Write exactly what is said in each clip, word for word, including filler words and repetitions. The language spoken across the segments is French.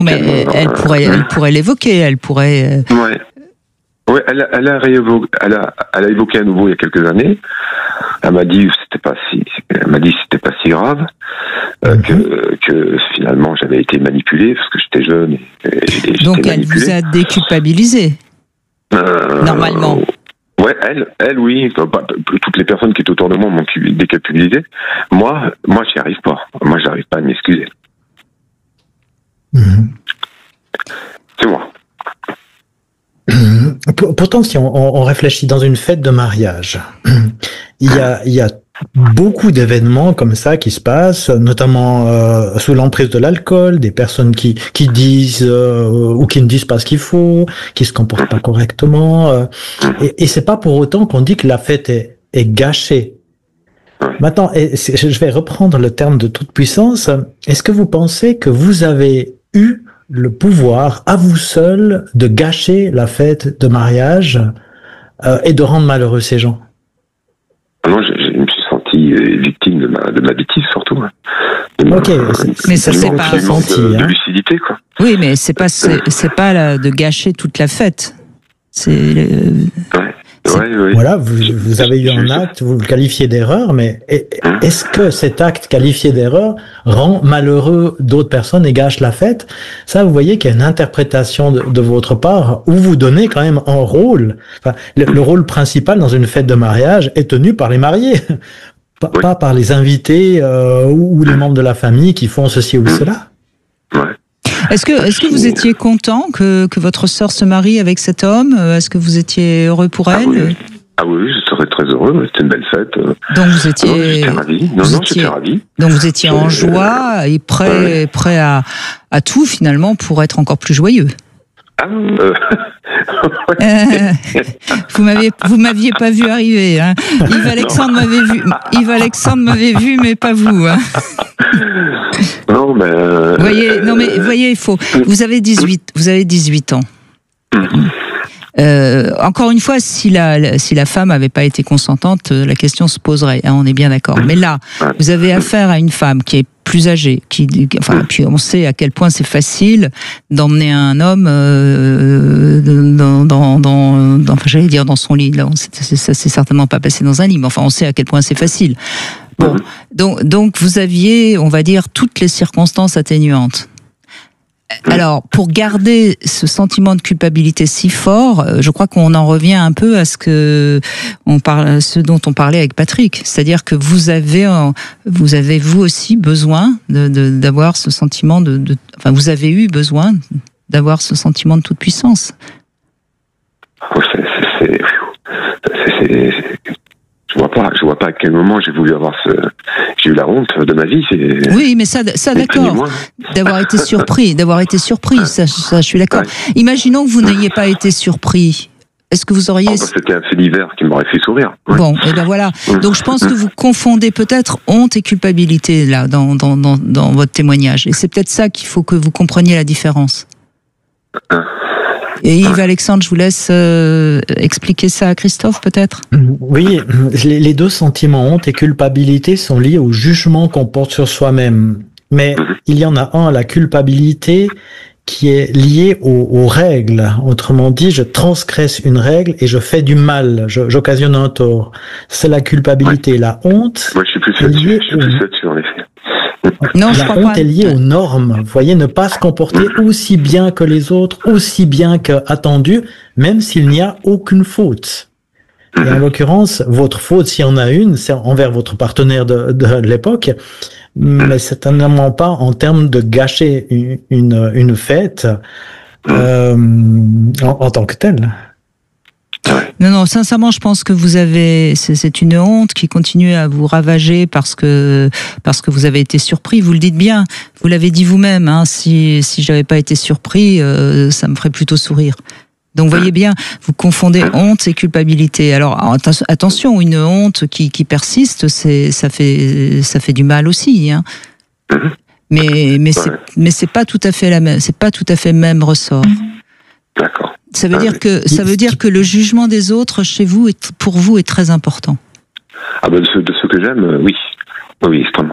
Mais elle, elle pourrait, elle pourrait l'évoquer, elle pourrait. Euh... Ouais. Ouais, elle a, elle a réévoqué, elle a, elle a évoqué à nouveau il y a quelques années. Elle m'a dit c'était pas si, elle m'a dit c'était pas si grave, euh, mm-hmm. que, que finalement j'avais été manipulé parce que j'étais jeune. Et, et Donc elle manipulé. vous a déculpabilisé. Euh, Normalement. Ouais, elle, elle, oui. Toutes les personnes qui étaient autour de moi m'ont déculpabilisé. Moi, moi, j'y arrive pas. Moi, j'arrive pas à m'excuser. Mmh. C'est moi. Pourtant, si on, on réfléchit dans une fête de mariage, il y a, il y a beaucoup d'événements comme ça qui se passent, notamment euh, sous l'emprise de l'alcool, des personnes qui qui disent euh, ou qui ne disent pas ce qu'il faut, qui se comportent pas correctement, euh, et, et c'est pas pour autant qu'on dit que la fête est, est gâchée. Maintenant, et je vais reprendre le terme de toute puissance. Est-ce que vous pensez que vous avez eu le pouvoir à vous seul de gâcher la fête de mariage euh, et de rendre malheureux ces gens? Non, je, je me suis senti victime de ma, de ma bêtise surtout. De ok, ma, mais ça c'est pas ressenti, de, hein. de lucidité, quoi. Oui, mais c'est pas c'est, c'est pas la, de gâcher toute la fête. C'est. Euh, ouais. Ouais, ouais. Voilà, vous, vous avez eu un acte, vous le qualifiez d'erreur, mais est-ce que cet acte qualifié d'erreur rend malheureux d'autres personnes et gâche la fête? Ça, vous voyez qu'il y a une interprétation de, de votre part où vous donnez quand même un rôle. Enfin, le, le rôle principal dans une fête de mariage est tenu par les mariés, pas, oui. pas par les invités euh, ou les membres de la famille qui font ceci ou cela. Ouais. Est-ce que, est-ce que vous étiez content que, que votre sœur se marie avec cet homme? Est-ce que vous étiez heureux pour elle? Ah oui, ah oui, je serais très heureux. C'était une belle fête. Donc vous étiez. Non, j'étais ravi. Non, vous non, étiez... j'étais ravi. Donc vous étiez en joie et prêt, ouais. prêt à, à tout finalement pour être encore plus joyeux. Ah, euh... euh, vous m'aviez, vous m'aviez pas vu arriver. Hein. Yves Alexandre m'avait vu. Yves Alexandre m'avait vu, mais pas vous. Hein. Non, mais. Euh... Voyez, non, mais voyez, il faut. Vous avez dix-huit, vous avez dix-huit ans. Euh, encore une fois, si la, si la femme n'avait pas été consentante, la question se poserait. Hein, on est bien d'accord. Mais là, vous avez affaire à une femme qui est plus âgée, qui, enfin, puis on sait à quel point c'est facile d'emmener un homme euh, dans, dans, dans, dans, enfin, j'allais dire dans son lit. Là, c'est, ça s'est certainement pas passé dans un lit, mais enfin, on sait à quel point c'est facile. Bon, donc, donc vous aviez, on va dire, toutes les circonstances atténuantes. Alors, pour garder ce sentiment de culpabilité si fort, je crois qu'on en revient un peu à ce que on parle, ce dont on parlait avec Patrick, c'est-à-dire que vous avez, vous avez vous aussi besoin de, de d'avoir ce sentiment de, de, enfin, vous avez eu besoin d'avoir ce sentiment de toute puissance. Oh, c'est, c'est, c'est, c'est, c'est... Je vois pas, je vois pas à quel moment j'ai voulu avoir ce, j'ai eu la honte de ma vie. C'est... Oui, mais ça, ça d'accord. D'avoir été surpris, d'avoir été surpris, ça, ça, je suis d'accord. Ouais. Imaginons que vous n'ayez pas été surpris. Est-ce que vous auriez... Oh, bah, c'était un fait divers qui m'aurait fait sourire. Ouais. Bon, et ben voilà. Donc je pense que vous confondez peut-être honte et culpabilité là dans dans dans, dans votre témoignage. Et c'est peut-être ça qu'il faut que vous compreniez la différence. Et Yves Alexandre, je vous laisse euh, expliquer ça à Christophe, peut-être. Oui, les deux sentiments, honte et culpabilité, sont liés au jugement qu'on porte sur soi-même. Mais il y en a un, la culpabilité, qui est lié aux, aux règles. Autrement dit, je transgresse une règle et je fais du mal, je, j'occasionne un tort. C'est la culpabilité. Ouais. La honte... Moi, je suis plus là-dessus, je suis plus là-dessus, en effet. Non, la honte est liée aux normes. Vous voyez, ne pas se comporter aussi bien que les autres, aussi bien qu'attendu, même s'il n'y a aucune faute. Et en l'occurrence, votre faute, s'il y en a une, c'est envers votre partenaire de, de l'époque, mais certainement pas en termes de gâcher une, une, une fête euh, en, en tant que telle. Non, non, sincèrement, je pense que vous avez, c'est, c'est une honte qui continue à vous ravager parce que, parce que vous avez été surpris. Vous le dites bien, vous l'avez dit vous-même, hein, si, si j'avais pas été surpris, euh, ça me ferait plutôt sourire. Donc, voyez bien, vous confondez honte et culpabilité. Alors, attention, une honte qui, qui persiste, c'est, ça fait, ça fait du mal aussi, hein. Mais, mais c'est, mais c'est pas tout à fait la même, c'est pas tout à fait le même ressort. D'accord. Ça veut dire que ça veut dire que le jugement des autres chez vous est, pour vous est très important. Ah ben de ce, de ce que j'aime, oui, oui, extrêmement.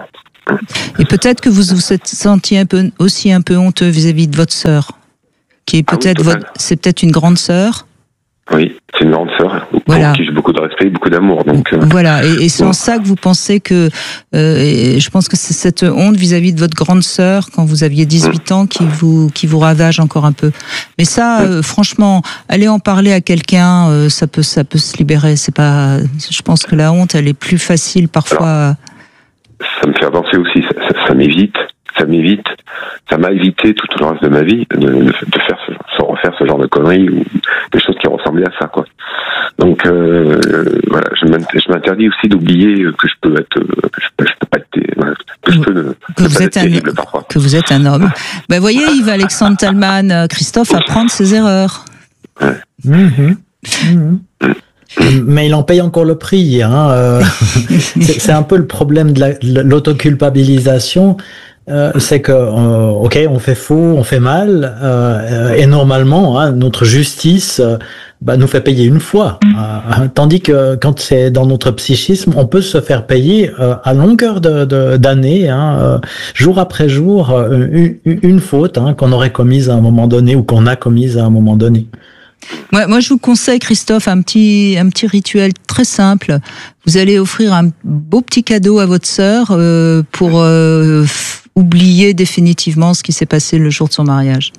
Et peut-être que vous vous êtes senti un peu, aussi un peu honteux vis-à-vis de votre sœur, qui est peut-être ah oui, votre, c'est peut-être une grande sœur. Oui, c'est une grande sœur, voilà. Pour qui j'ai beaucoup de respect et beaucoup d'amour. Donc, euh, voilà, et, et c'est ouais. en ça que vous pensez que, euh, et je pense que c'est cette honte vis-à-vis de votre grande sœur quand vous aviez dix-huit mmh. ans qui vous qui vous ravage encore un peu. Mais ça, mmh. euh, franchement, aller en parler à quelqu'un, euh, ça peut ça peut se libérer. C'est pas, je pense que la honte, elle est plus facile parfois. Alors, ça me fait avancer aussi, ça, ça, ça m'évite. Ça m'évite, ça m'a évité tout le reste de ma vie de, de, de faire ce, sans refaire ce genre de conneries ou des choses qui ressemblaient à ça, quoi. Donc euh, voilà, je m'interdis aussi d'oublier que je peux être, que je peux, je peux pas être, voilà, que je peux ne, que vous êtes un, parfois. Que vous êtes un homme. Ben voyez, Yves Alexandre Talman, Christophe apprend ses erreurs. Ouais. Mmh. Mmh. Mais il en paye encore le prix. Hein. Euh, c'est un peu le problème de l'autoculpabilisation. Euh, c'est que, euh, ok, on fait faux, on fait mal, euh, et normalement, hein, notre justice euh, bah, nous fait payer une fois. Euh, tandis que quand c'est dans notre psychisme, on peut se faire payer euh, à longueur de, de, d'années, hein, euh, jour après jour, euh, une, une faute hein, qu'on aurait commise à un moment donné ou qu'on a commise à un moment donné. Moi, moi, je vous conseille, Christophe, un petit, un petit rituel très simple. Vous allez offrir un beau petit cadeau à votre sœur euh, pour euh, f- oublier définitivement ce qui s'est passé le jour de son mariage.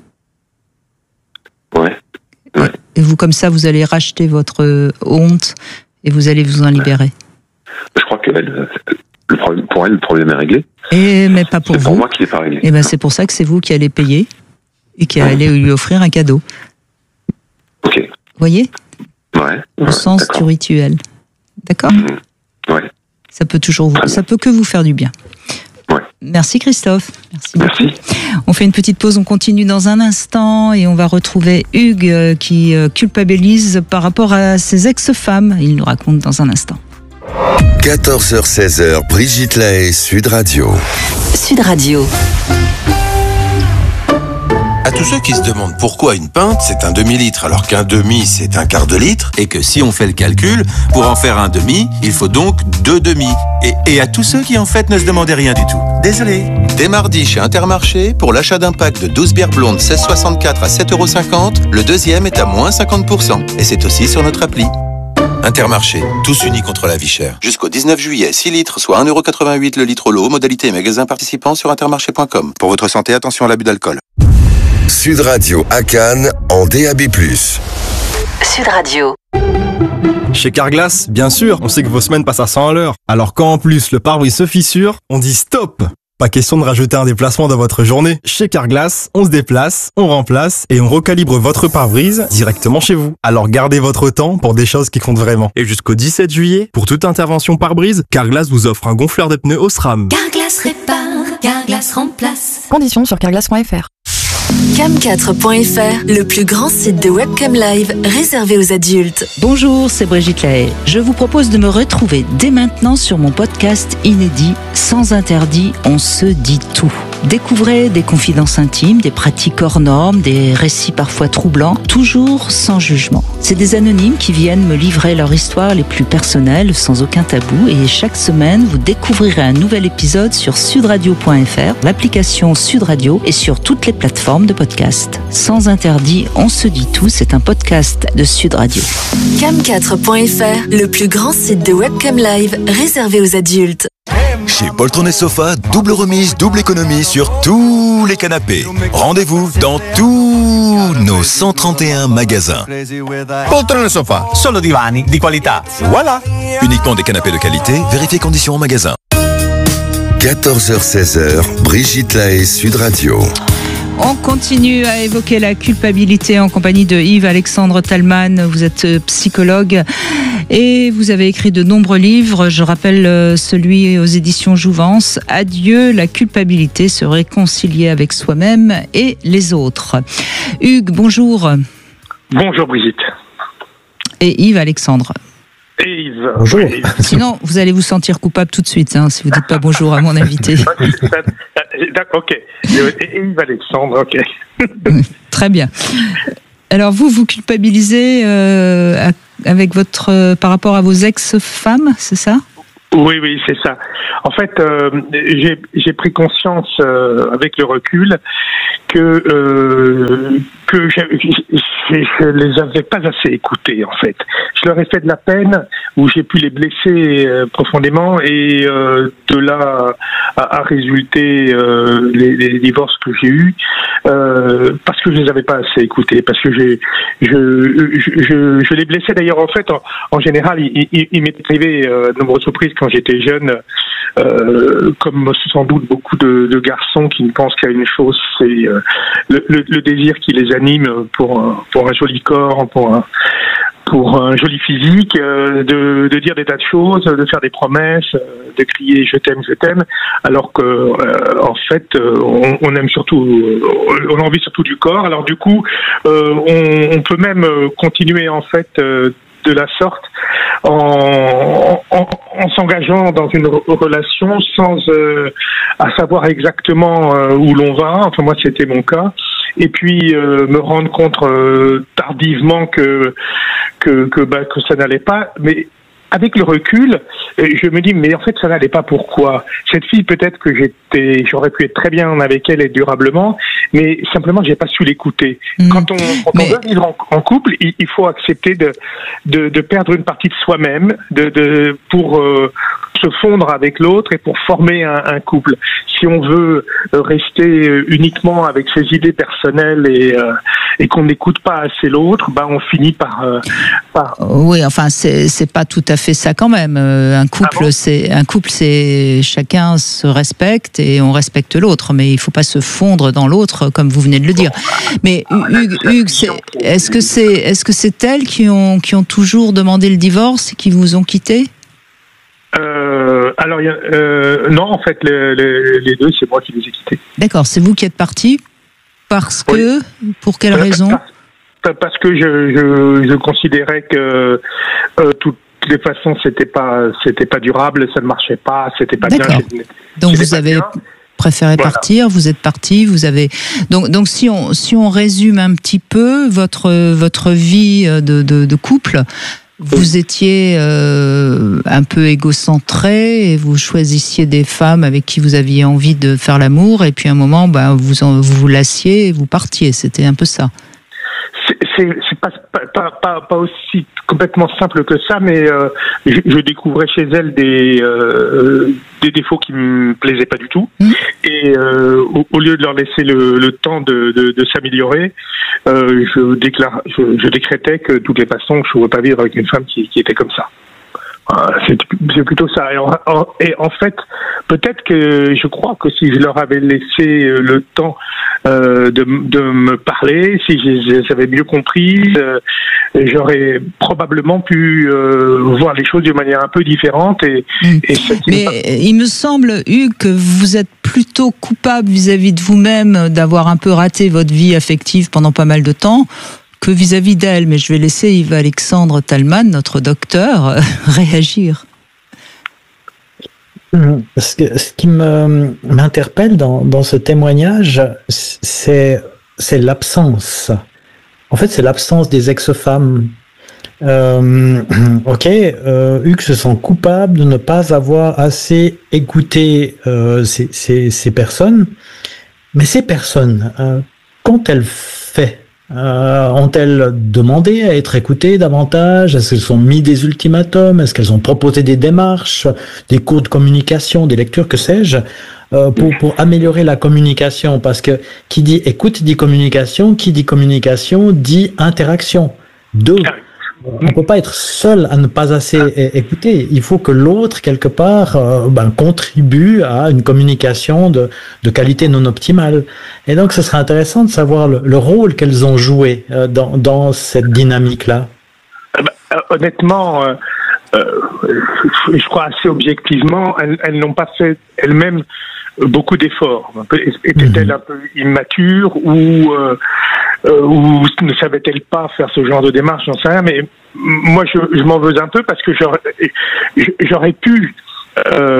Ouais. ouais. Et vous, comme ça, vous allez racheter votre honte et vous allez vous en libérer. Je crois que elle, le problème, pour elle, le problème est réglé. Et, mais pas pour c'est vous. C'est pour moi qui n'est pas réglé. Et ben, c'est pour ça que c'est vous qui allez payer et qui allez lui offrir un cadeau. Ok. Vous voyez ? Ouais. Au ouais, sens d'accord. du rituel. D'accord ? Mmh. Ouais. Ça peut toujours vous, ça peut que vous faire du bien. Ouais. Merci Christophe. Merci beaucoup. Merci. On fait une petite pause, on continue dans un instant et on va retrouver Hugues qui culpabilise par rapport à ses ex-femmes. Il nous raconte dans un instant. quatorze heures seize, Brigitte Lahaie, Sud Radio. Sud Radio. À tous ceux qui se demandent pourquoi une pinte c'est un demi-litre alors qu'un demi c'est un quart de litre et que si on fait le calcul, pour en faire un demi, il faut donc deux demi. Et, et à tous ceux qui en fait ne se demandaient rien du tout. Désolé. Dès mardi chez Intermarché, pour l'achat d'un pack de douze bières blondes seize soixante-quatre à sept euros cinquante, le deuxième est à moins cinquante pour cent. Et c'est aussi sur notre appli. Intermarché, tous unis contre la vie chère. Jusqu'au dix-neuf juillet, six litres, soit un euro quatre-vingt-huit le litre au lot, modalité magasin participant sur intermarché point com. Pour votre santé, attention à l'abus d'alcool. Sud Radio à Cannes en D A B plus. Sud Radio. Chez Carglass, bien sûr, on sait que vos semaines passent à cent à l'heure. Alors quand en plus le pare-brise se fissure, on dit stop. Pas question de rajouter un déplacement dans votre journée. Chez Carglass, on se déplace, on remplace et on recalibre votre pare-brise directement chez vous. Alors gardez votre temps pour des choses qui comptent vraiment. Et jusqu'au dix-sept juillet, pour toute intervention pare-brise, Carglass vous offre un gonfleur de pneus Osram. Carglass répare, Carglass remplace. Conditions sur carglass point f r. cam quatre point f r, le plus grand site de webcam live réservé aux adultes. Bonjour, c'est Brigitte Lahaie. Je vous propose de me retrouver dès maintenant sur mon podcast inédit Sans interdit, on se dit tout. Découvrez des confidences intimes, des pratiques hors normes, des récits parfois troublants, toujours sans jugement. C'est des anonymes qui viennent me livrer leur histoire les plus personnelles, sans aucun tabou, et chaque semaine, vous découvrirez un nouvel épisode sur sud radio point f r, l'application Sud Radio et sur toutes les plateformes de podcast. Sans interdit, on se dit tout, c'est un podcast de Sud Radio. cam quatre point f r, le plus grand site de webcam live réservé aux adultes. Chez Poltron et Sofa, double remise, double économie sur tous les canapés. Rendez-vous dans tous nos cent trente et un magasins. Poltron et Sofa, solo divani di qualità. Voilà. Uniquement des canapés de qualité, vérifiez conditions en magasin. quatorze heures seize, Brigitte Lahaie, Sud Radio. On continue à évoquer la culpabilité en compagnie de Yves Alexandre Talman. Vous êtes psychologue et vous avez écrit de nombreux livres. Je rappelle celui aux éditions Jouvence, Adieu la culpabilité, se réconcilier avec soi-même et les autres. Hugues, bonjour. Bonjour Brigitte. Et Yves Alexandre. Et Yves. Bonjour. Sinon, vous allez vous sentir coupable tout de suite hein, si vous ne dites pas bonjour à mon invité. Ok. Et Yves Alexandre, ok. Très bien. Alors vous, vous culpabilisez euh, avec votre, euh, par rapport à vos ex-femmes, c'est ça ? Oui, oui, c'est ça. En fait, euh, j'ai, j'ai pris conscience euh, avec le recul que euh, que je, je, je les avais pas assez écoutés. En fait, je leur ai fait de la peine, où j'ai pu les blesser euh, profondément, et euh, de là a, a résulté euh, les, les divorces que j'ai eus, euh, parce que je les avais pas assez écoutés, parce que j'ai je je, je, je les blessais. D'ailleurs, en fait, en, en général, il, il, il m'est arrivé euh, de nombreuses reprises quand j'étais jeune, euh, comme sans doute beaucoup de, de garçons qui ne pensent qu'à une chose, c'est euh, le, le, le désir qui les anime pour un, pour un joli corps, pour un, pour un joli physique, euh, de, de dire des tas de choses, de faire des promesses, euh, de crier je t'aime, je t'aime, alors que euh, en fait euh, on, on aime surtout, euh, on a envie surtout du corps. Alors du coup, euh, on, on peut même continuer en fait euh, de la sorte, en, en, en s'engageant dans une relation sans euh, à savoir exactement euh, où l'on va. Enfin, moi, c'était mon cas. Et puis euh, me rendre compte euh, tardivement que que que, bah, que ça n'allait pas. Mais avec le recul, je me dis, mais en fait, ça n'allait pas. Pourquoi? Cette fille, peut-être que j'étais, j'aurais pu être très bien avec elle et durablement, mais simplement, j'ai pas su l'écouter. Mmh. Quand on, quand mais... on veut vivre en, en couple, il, il faut accepter de, de, de perdre une partie de soi-même, de, de, pour euh, se fondre avec l'autre et pour former un, un couple. Si on veut rester uniquement avec ses idées personnelles et, euh, et qu'on n'écoute pas assez l'autre, bah, on finit par, euh, par... Oui, enfin, c'est, c'est pas tout à fait ça quand même. Un couple, ah bon c'est un couple, c'est chacun se respecte et on respecte l'autre, mais il faut pas se fondre dans l'autre, comme vous venez de le dire. Mais Hugues, Hugues c'est, est-ce que c'est, est-ce que c'est elles qui ont qui ont toujours demandé le divorce et qui vous ont quitté? Euh, alors, euh, non, en fait, les, les, les deux, c'est moi qui les ai quittés. D'accord, c'est vous qui êtes parti parce que, oui. Pour quelle euh, raison? Parce, parce que je, je, je considérais que euh, toutes les façons, c'était pas, c'était pas durable, ça ne marchait pas, c'était pas D'accord. bien. D'accord. Donc vous avez bien. préféré voilà. partir, vous êtes parti, vous avez donc donc si on si on résume un petit peu votre votre vie de de, de couple. Vous étiez euh, un peu égocentré et vous choisissiez des femmes avec qui vous aviez envie de faire l'amour, et puis à un moment, ben, vous en, vous, vous lassiez et vous partiez. C'était un peu ça. C'est, c'est, c'est pas, pas, pas, pas aussi complètement simple que ça, mais euh, je, je découvrais chez elle des, euh, des défauts qui me plaisaient pas du tout. Mmh. Et euh, au, au lieu de leur laisser le, le temps de, de, de s'améliorer, euh, je, déclare, je, je décrétais que de toutes les façons, je ne pouvais pas vivre avec une femme qui, qui était comme ça. C'est, c'est plutôt ça. Et en, en, et en fait, peut-être que je crois que si je leur avais laissé le temps euh, de, de me parler, si je les avais mieux compris, euh, j'aurais probablement pu euh, voir les choses d'une manière un peu différente. Et, mmh. et Mais pas... il me semble, Hugues, que vous êtes plutôt coupable vis-à-vis de vous-même d'avoir un peu raté votre vie affective pendant pas mal de temps, que vis-à-vis d'elle. Mais je vais laisser Yves-Alexandre Talman, notre docteur, réagir. Ce, que, ce qui me, m'interpelle dans, dans ce témoignage, c'est, c'est l'absence. En fait, c'est l'absence des ex-femmes. Euh, ok, euh, Hugues se sent coupable de ne pas avoir assez écouté euh, ces, ces, ces personnes. Mais ces personnes, euh, qu'ont-elles fait? Euh, ont-elles demandé à être écoutées davantage? Est-ce qu'elles ont mis des ultimatums? Est-ce qu'elles ont proposé des démarches, des cours de communication, des lectures, que sais-je, euh, pour, pour améliorer la communication? Parce que qui dit écoute dit communication, qui dit communication dit interaction. Deux. On ne peut pas être seul à ne pas assez écouter. Il faut que l'autre, quelque part, euh, ben, contribue à une communication de, de qualité non optimale. Et donc, ce serait intéressant de savoir le, le rôle qu'elles ont joué euh, dans, dans cette dynamique-là. Euh, bah, honnêtement, euh, euh, je crois assez objectivement, elles, elles n'ont pas fait elles-mêmes beaucoup d'efforts. Étaient-elles mmh. un peu immatures ou... Euh, Euh, ou ne savait-elle pas faire ce genre de démarche, j'en sais rien, mais moi je, je m'en veux un peu parce que j'aurais, j'aurais pu euh,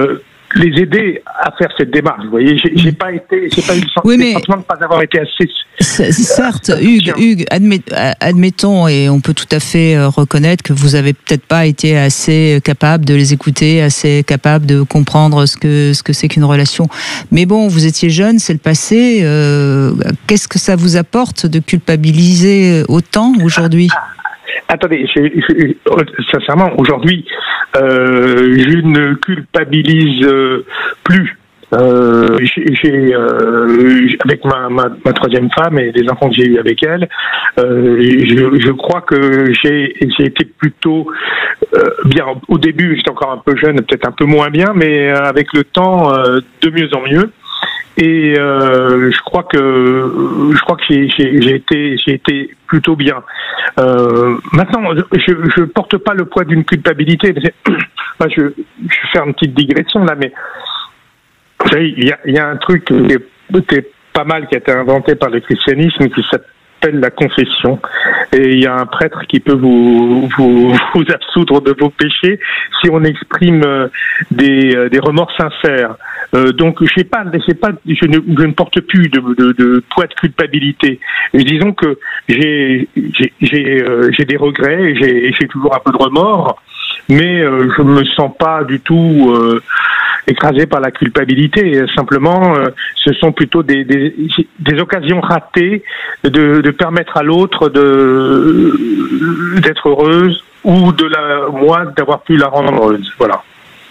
les aider à faire cette démarche. Vous voyez, j'ai, j'ai pas été, j'ai pas eu le sentiment, oui, mais... de ne pas avoir été assez. C'est, certes, euh, Hugues, Hugues admet, admettons, et on peut tout à fait reconnaître que vous avez peut-être pas été assez capable de les écouter, assez capable de comprendre ce que ce que c'est qu'une relation. Mais bon, vous étiez jeune, c'est le passé. Euh, qu'est-ce que ça vous apporte de culpabiliser autant aujourd'hui ? Attendez, j'ai, j'ai, sincèrement, aujourd'hui, euh, je ne culpabilise plus. Euh, j'ai, j'ai euh, avec ma, ma, ma troisième femme et les enfants que j'ai eu avec elle, euh, je, je crois que j'ai, j'ai été plutôt euh, bien. Au début, j'étais encore un peu jeune, peut-être un peu moins bien, mais avec le temps, euh, de mieux en mieux. Et euh, je crois que je crois que j'ai, j'ai, j'ai été j'ai été plutôt bien. Euh, maintenant, je je porte pas le poids d'une culpabilité. Enfin, je je vais faire une petite digression là, mais vous savez, il y a il y a un truc qui est, qui est pas mal, qui a été inventé par le christianisme, qui s'appelle la confession. Et il y a un prêtre qui peut vous vous vous absoudre de vos péchés si on exprime des des remords sincères. Euh, donc, j'ai pas, j'ai pas, je ne, je ne porte plus de, de, de poids de culpabilité. Et disons que j'ai, j'ai, j'ai, euh, j'ai des regrets, j'ai, j'ai toujours un peu de remords, mais euh, je me sens pas du tout euh, écrasé par la culpabilité. Simplement, euh, ce sont plutôt des, des, des occasions ratées de, de permettre à l'autre de d'être heureuse ou de la moi d'avoir pu la rendre heureuse. Voilà.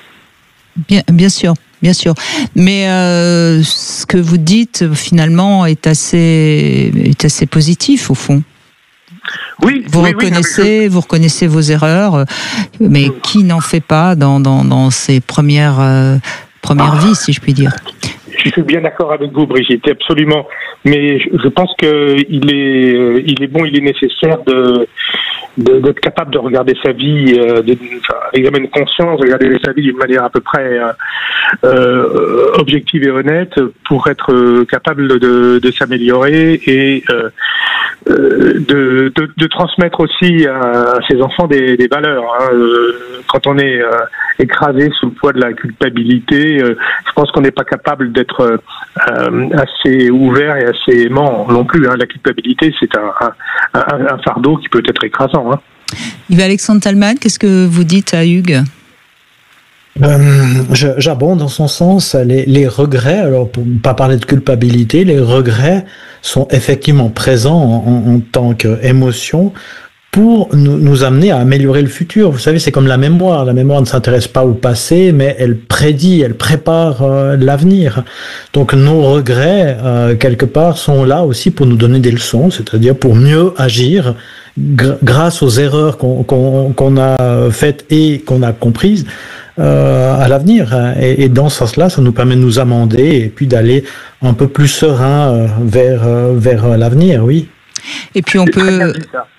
Bien, bien sûr. Bien sûr, mais euh, ce que vous dites finalement est assez est assez positif au fond. Oui, vous oui, reconnaissez, oui, je... vous reconnaissez vos erreurs, mais qui n'en fait pas dans dans dans ses premières euh, premières ah. vies, si je puis dire. Je suis bien d'accord avec vous, Brigitte, absolument. Mais je pense que il est il est bon, il est nécessaire de De, d'être capable de regarder sa vie, euh, de, enfin, avec une conscience, de regarder sa vie d'une manière à peu près euh, euh, objective et honnête pour être euh, capable de, de s'améliorer et euh, euh, de, de, de transmettre aussi à, à ses enfants des, des valeurs. Hein. Euh, quand on est euh, écrasé sous le poids de la culpabilité, euh, je pense qu'on n'est pas capable d'être euh, assez ouvert et assez aimant non plus. Hein. La culpabilité, c'est un, un, un, un fardeau qui peut être écrasant. Hein. Yves-Alexandre Talman, qu'est-ce que vous dites à Hugues ? Euh, je, j'abonde dans son sens. Les, les regrets, alors pour ne pas parler de culpabilité, les regrets sont effectivement présents en, en, en tant qu'émotion pour nous, nous amener à améliorer le futur. Vous savez, c'est comme la mémoire. La mémoire ne s'intéresse pas au passé, mais elle prédit, elle prépare euh, l'avenir. Donc nos regrets, euh, quelque part, sont là aussi pour nous donner des leçons, c'est-à-dire pour mieux agir gr- grâce aux erreurs qu'on, qu'on, qu'on a faites et qu'on a comprises euh, à l'avenir. Et, et dans ce sens-là, ça nous permet de nous amender et puis d'aller un peu plus serein euh, vers, euh, vers l'avenir, oui. Et puis on peut...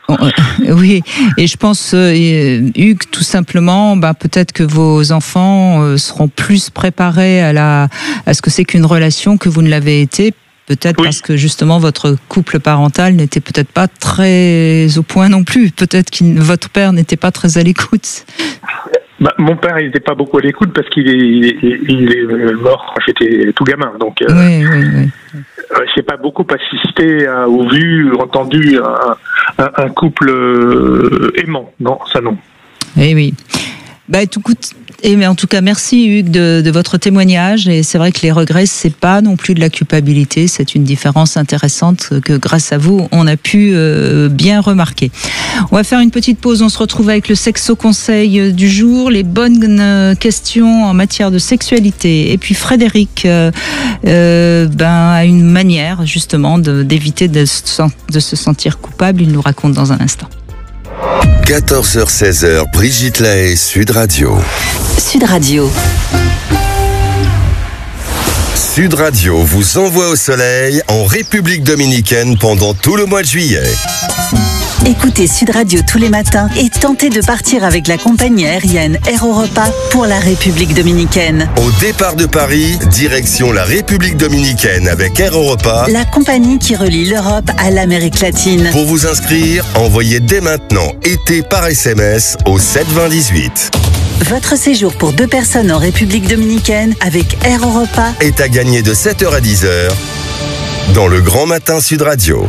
Oui, et je pense, euh, Hugues, tout simplement, bah, peut-être que vos enfants euh, seront plus préparés à, la, à ce que c'est qu'une relation que vous ne l'avez été, peut-être oui. Parce que justement votre couple parental n'était peut-être pas très au point non plus, peut-être que votre père n'était pas très à l'écoute. Bah, mon père, il n'était pas beaucoup à l'écoute parce qu'il est, il est, il est mort quand j'étais tout gamin, donc... Euh, oui, oui, oui. Euh, j'ai pas beaucoup assisté à, ou vu, entendu un, un, un couple euh, aimant. Non, ça non. Eh oui. Bah, tout coûte. Et mais en tout cas, merci Hugues de, de votre témoignage. Et c'est vrai que les regrets, c'est pas non plus de la culpabilité. C'est une différence intéressante que, grâce à vous, on a pu euh, bien remarquer. On va faire une petite pause. On se retrouve avec le sexo conseil du jour, les bonnes questions en matière de sexualité. Et puis Frédéric, euh, euh, ben a une manière justement de, d'éviter de, de se sentir coupable. Il nous raconte dans un instant. quatorze heures seize, Brigitte Lahaie, Sud Radio. Sud Radio. Sud Radio vous envoie au soleil en République Dominicaine pendant tout le mois de juillet. Écoutez Sud Radio tous les matins et tentez de partir avec la compagnie aérienne Air Europa pour la République Dominicaine. Au départ de Paris, direction la République Dominicaine avec Air Europa, la compagnie qui relie l'Europe à l'Amérique latine. Pour vous inscrire, envoyez dès maintenant été par S M S au sept vingt dix-huit. Votre séjour pour deux personnes en République dominicaine avec Air Europa est à gagner de sept heures à dix heures dans le Grand Matin Sud Radio.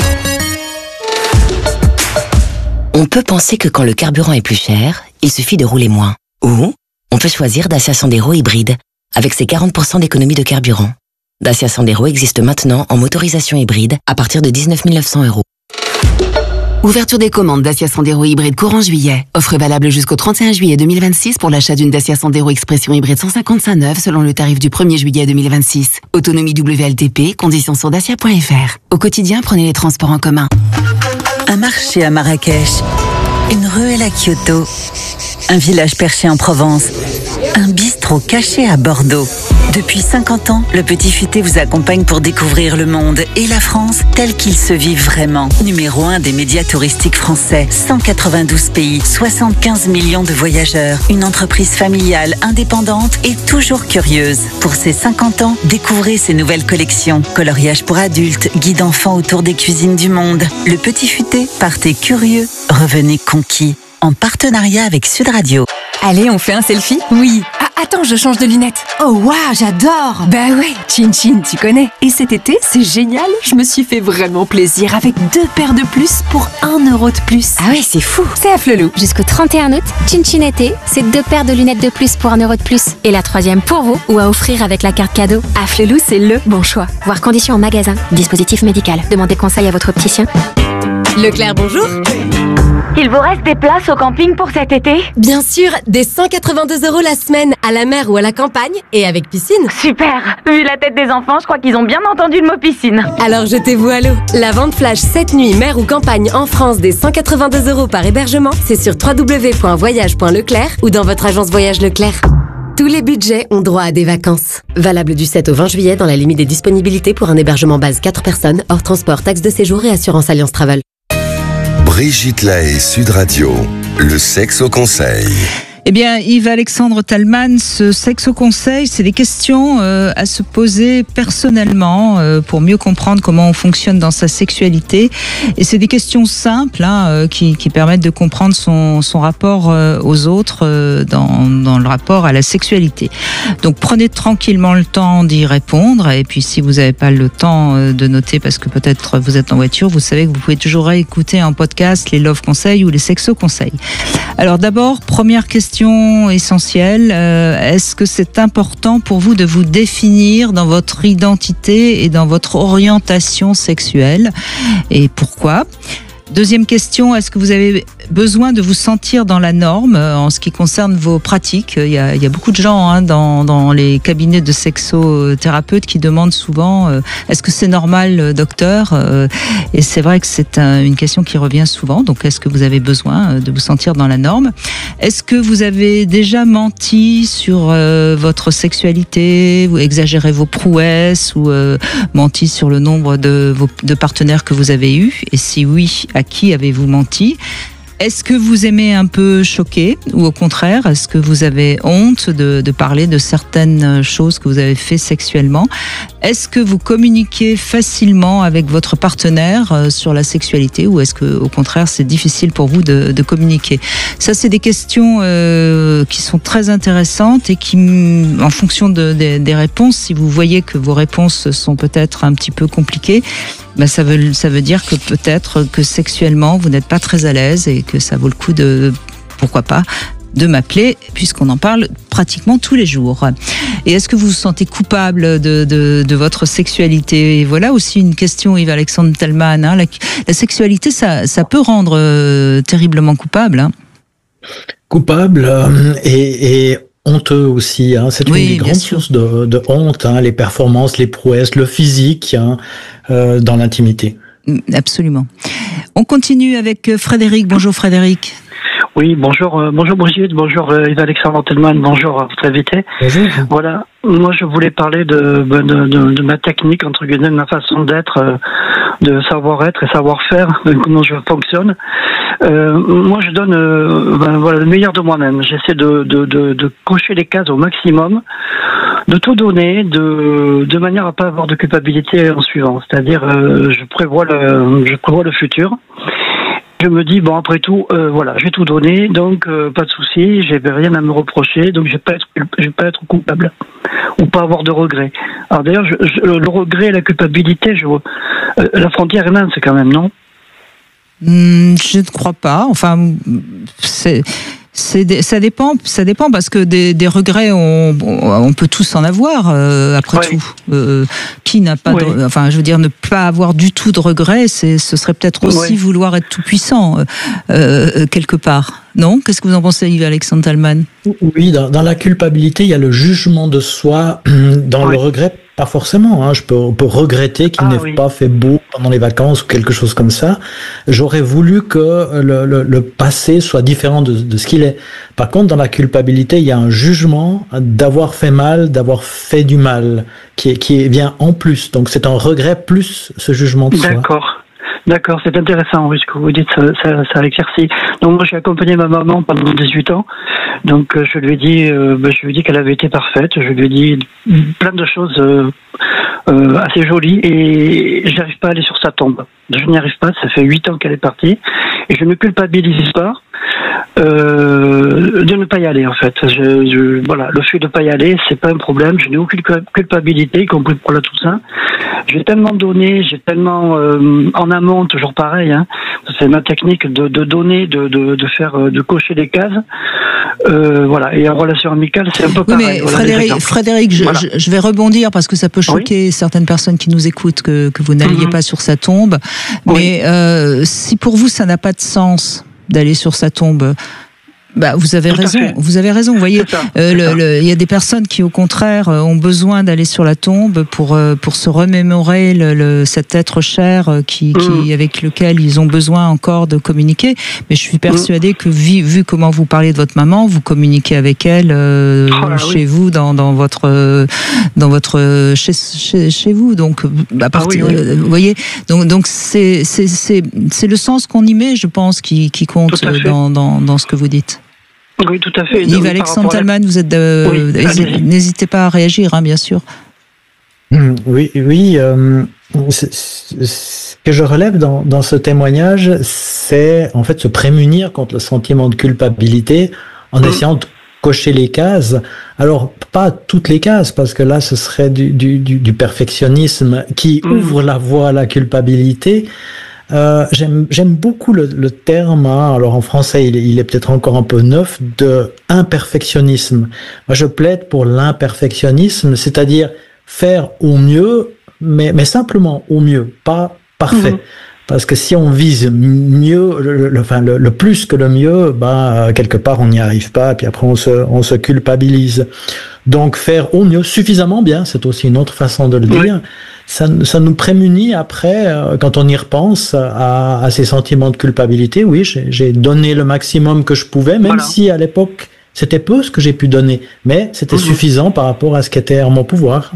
On peut penser que quand le carburant est plus cher, il suffit de rouler moins. Ou on peut choisir Dacia Sandero hybride, avec ses quarante pour cent d'économie de carburant. Dacia Sandero existe maintenant en motorisation hybride à partir de dix-neuf mille neuf cents euros. Ouverture des commandes Dacia Sandero hybride courant juillet. Offre valable jusqu'au trente et un juillet deux mille vingt-six pour l'achat d'une Dacia Sandero Expression hybride cent cinquante-cinq neuve selon le tarif du premier juillet deux mille vingt-six. Autonomie W L T P, conditions sur dacia point f r. Au quotidien, prenez les transports en commun. Un marché à Marrakech, une ruelle à Kyoto, un village perché en Provence, un bistrot caché à Bordeaux. Depuis cinquante ans, le Petit Futé vous accompagne pour découvrir le monde et la France tel qu'il se vit vraiment. Numéro un des médias touristiques français, cent quatre-vingt-douze pays, soixante-quinze millions de voyageurs, une entreprise familiale, indépendante et toujours curieuse. Pour ses cinquante ans, découvrez ses nouvelles collections. Coloriage pour adultes, guide enfants autour des cuisines du monde. Le Petit Futé, partez curieux, revenez conquis. En partenariat avec Sud Radio. Allez, on fait un selfie? Oui. Ah, attends, je change de lunettes. Oh, waouh, j'adore. Bah ouais, Chin Chin, tu connais. Et cet été, c'est génial. Je me suis fait vraiment plaisir avec deux paires de plus pour un euro de plus. Ah ouais, c'est fou. C'est à Flelou. Jusqu'au trente et un août, Chin Chin été, c'est deux paires de lunettes de plus pour un euro de plus. Et la troisième pour vous ou à offrir avec la carte cadeau. À Flelou, c'est le bon choix. Voir conditions en magasin. Dispositif médical. Demandez conseil à votre opticien. Leclerc, bonjour. Il vous reste des places au camping pour cet été? Bien sûr, des cent quatre-vingt-deux euros la semaine, à la mer ou à la campagne, et avec piscine. Super. Vu la tête des enfants, je crois qu'ils ont bien entendu le mot piscine. Alors jetez-vous à l'eau. La vente flash cette nuit, mer ou campagne en France des cent quatre-vingt-deux euros par hébergement, c'est sur w w w point voyage point leclerc ou dans votre agence Voyage Leclerc. Tous les budgets ont droit à des vacances. Valable du sept au vingt juillet dans la limite des disponibilités pour un hébergement base quatre personnes, hors transport, taxe de séjour et assurance Alliance Travel. Brigitte Lahaie, Sud Radio, le sexe au conseil. Eh bien, Yves-Alexandre Talman, ce sexe au conseil, c'est des questions euh, à se poser personnellement euh, pour mieux comprendre comment on fonctionne dans sa sexualité. Et c'est des questions simples hein, euh, qui, qui permettent de comprendre son, son rapport euh, aux autres euh, dans, dans le rapport à la sexualité. Donc, prenez tranquillement le temps d'y répondre. Et puis, si vous n'avez pas le temps euh, de noter parce que peut-être vous êtes en voiture, vous savez que vous pouvez toujours réécouter en podcast les Love Conseils ou les Sexo Conseils. Alors, d'abord, première question essentielle, euh, est-ce que c'est important pour vous de vous définir dans votre identité et dans votre orientation sexuelle et pourquoi? Deuxième question, est-ce que vous avez besoin de vous sentir dans la norme en ce qui concerne vos pratiques? Il y a, il y a beaucoup de gens hein, dans, dans les cabinets de sexothérapeutes qui demandent souvent euh, est-ce que c'est normal, docteur? euh, Et c'est vrai que c'est un, une question qui revient souvent. Donc, est-ce que vous avez besoin de vous sentir dans la norme? Est-ce que vous avez déjà menti sur euh, votre sexualité, ou exagéré vos prouesses, ou euh, menti sur le nombre de, vos, de partenaires que vous avez eus? Et si oui, à qui avez-vous menti? Est-ce que vous aimez un peu choquer ou au contraire, est-ce que vous avez honte de, de parler de certaines choses que vous avez fait sexuellement? Est-ce que vous communiquez facilement avec votre partenaire sur la sexualité ou est-ce que au contraire c'est difficile pour vous de, de communiquer? Ça, c'est des questions euh, qui sont très intéressantes et qui, en fonction de, de, des réponses, si vous voyez que vos réponses sont peut-être un petit peu compliquées, ben ça veut ça veut dire que peut-être que sexuellement vous n'êtes pas très à l'aise et que ça vaut le coup de, pourquoi pas, de m'appeler puisqu'on en parle pratiquement tous les jours. Et est-ce que vous vous sentez coupable de, de, de votre sexualité? Et voilà aussi une question, Yves-Alexandre Talman. Hein, la, la sexualité, ça, ça peut rendre euh, terriblement coupable. Hein. Coupable euh, et, et honteux aussi. Hein. C'est oui, une des grandes sources de, de honte, hein, les performances, les prouesses, le physique hein, euh, dans l'intimité. Absolument. On continue avec Frédéric. Bonjour Frédéric. Oui, bonjour, euh, bonjour Brigitte, bonjour euh, Yves-Alexandre Telman, bonjour à votre invité. Bonjour. Voilà, moi je voulais parler de, de, de, de ma technique, entre guillemets, de ma façon d'être, euh, de savoir-être et savoir-faire, de comment je fonctionne. Euh, moi je donne euh, ben, voilà, le meilleur de moi-même. J'essaie de, de, de, de cocher les cases au maximum, de tout donner, de, de manière à pas avoir de culpabilité en suivant. C'est-à-dire, euh, je prévois le, je prévois le futur. je me dis bon après tout, euh, voilà, j'ai tout donné, donc euh, pas de souci, j'ai rien à me reprocher, donc je vais pas être, je vais pas être coupable ou pas avoir de regrets. Alors d'ailleurs, je, je, le regret et la culpabilité, je, euh, la frontière est mince quand même, non? Mmh, je ne crois pas. Enfin, c'est. C'est, ça dépend, ça dépend parce que des, des regrets, on, on peut tous en avoir. Euh, après oui. tout, euh, qui n'a pas, oui. de, enfin, je veux dire, ne pas avoir du tout de regrets, c'est, ce serait peut-être aussi oui. vouloir être tout puissant euh, quelque part. Non ? Qu'est-ce que vous en pensez, Yves-Alexandre Thalmann ? Oui, dans, dans la culpabilité, il y a le jugement de soi. Dans oui. le regret, pas forcément. Hein. Je peux, on peut regretter qu'il ah, n'ait oui. pas fait beau pendant les vacances ou quelque chose comme ça. J'aurais voulu que le, le, le passé soit différent de, de ce qu'il est. Par contre, dans la culpabilité, il y a un jugement d'avoir fait mal, d'avoir fait du mal, qui, est, qui vient en plus. Donc c'est un regret plus ce jugement de soi. D'accord. D'accord, c'est intéressant, oui, ce que vous dites, ça, ça, ça éclaircit. Donc moi, j'ai accompagné ma maman pendant dix-huit ans, donc euh, je lui ai dit, euh, ben, je lui ai dit qu'elle avait été parfaite, je lui ai dit plein de choses euh, euh, assez jolies, et j'arrive pas à aller sur sa tombe. Je n'y arrive pas, ça fait huit ans qu'elle est partie, et je ne culpabilise pas euh, de ne pas y aller, en fait. Je, je, voilà, le fait de ne pas y aller, c'est pas un problème, je n'ai aucune culpabilité, y compris pour la Toussaint. J'ai tellement donné, j'ai tellement euh, en amont, toujours pareil, hein, c'est ma technique de, de donner, de, de, de faire, de cocher les cases. Euh, voilà, et en relation amicale, c'est un peu oui, pareil. Mais voilà, Frédéric, Frédéric je, voilà. je, je vais rebondir parce que ça peut choquer oui. certaines personnes qui nous écoutent que, que vous n'alliez mm-hmm. pas sur sa tombe. Oui. Mais euh, si pour vous ça n'a pas de sens d'aller sur sa tombe, bah, vous avez Tout raison. Vous avez raison. Vous voyez, euh, le, le, il y a des personnes qui, au contraire, ont besoin d'aller sur la tombe pour pour se remémorer le, le, cet être cher qui, qui mmh. avec lequel ils ont besoin encore de communiquer. Mais je suis persuadée mmh. que vu, vu comment vous parlez de votre maman, vous communiquez avec elle euh, oh là, chez oui. vous, dans, dans votre dans votre chez chez, chez vous. Donc, à partir, ah oui, oui. Euh, vous voyez, donc donc c'est c'est c'est c'est le sens qu'on y met, je pense, qui qui compte dans dans dans ce que vous dites. Oui, tout à fait. Yves-Alexandre Thalmann, vous êtes, euh, oui, n'hésitez pas à réagir, hein, bien sûr. Oui, oui. Euh, c'est, c'est, ce que je relève dans, dans ce témoignage, c'est en fait se prémunir contre le sentiment de culpabilité en mmh. essayant de cocher les cases. Alors, pas toutes les cases, parce que là, ce serait du, du, du, du perfectionnisme qui mmh. ouvre la voie à la culpabilité. Euh, j'aime, j'aime beaucoup le, le terme, hein, alors en français il est, il est peut-être encore un peu neuf, de imperfectionnisme. Moi je plaide pour l'imperfectionnisme, c'est-à-dire faire au mieux, mais, mais simplement au mieux, pas parfait. Mmh. Parce que si on vise mieux, le, le, enfin le, le plus que le mieux, bah quelque part on n'y arrive pas, et puis après on se, on se culpabilise. Donc faire au mieux, suffisamment bien, c'est aussi une autre façon de le dire. Oui. Ça, ça nous prémunit après, euh, quand on y repense, à, à ces sentiments de culpabilité. Oui, j'ai, j'ai donné le maximum que je pouvais, même voilà. si à l'époque c'était peu ce que j'ai pu donner, mais c'était mmh. suffisant par rapport à ce qui était en mon pouvoir.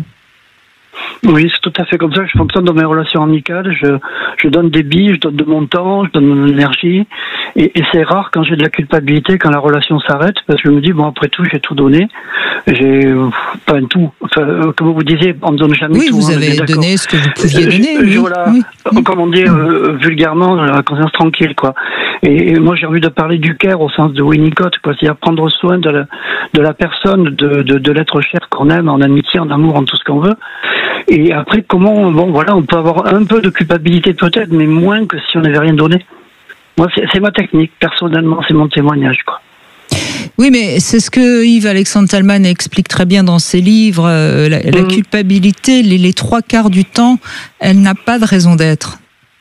Oui, c'est tout à fait comme ça que je fonctionne dans mes relations amicales. Je, je donne des billes, je donne de mon temps, je donne de mon énergie. Et, et c'est rare quand j'ai de la culpabilité, quand la relation s'arrête, parce que je me dis, bon, après tout, j'ai tout donné. J'ai, pas tout. Enfin, comme vous disiez, on ne donne jamais oui, tout. Oui, vous avez donné ce que vous pouviez donner. Je, oui. Voilà, oui. Comme on dit euh, vulgairement, la conscience tranquille, quoi. Et, et moi, j'ai envie de parler du care au sens de Winnicott, quoi. C'est-à-dire prendre soin de la, de la personne, de, de, de l'être cher qu'on aime, en amitié, en amour, en tout ce qu'on veut. Et après, comment, bon, voilà, on peut avoir un peu de culpabilité peut-être, mais moins que si on n'avait rien donné. Moi, c'est, c'est ma technique, personnellement, c'est mon témoignage, quoi. Oui, mais c'est ce que Yves-Alexandre Thalmann explique très bien dans ses livres. Euh, la, la mmh. culpabilité, les, les trois quarts du temps, elle n'a pas de raison d'être.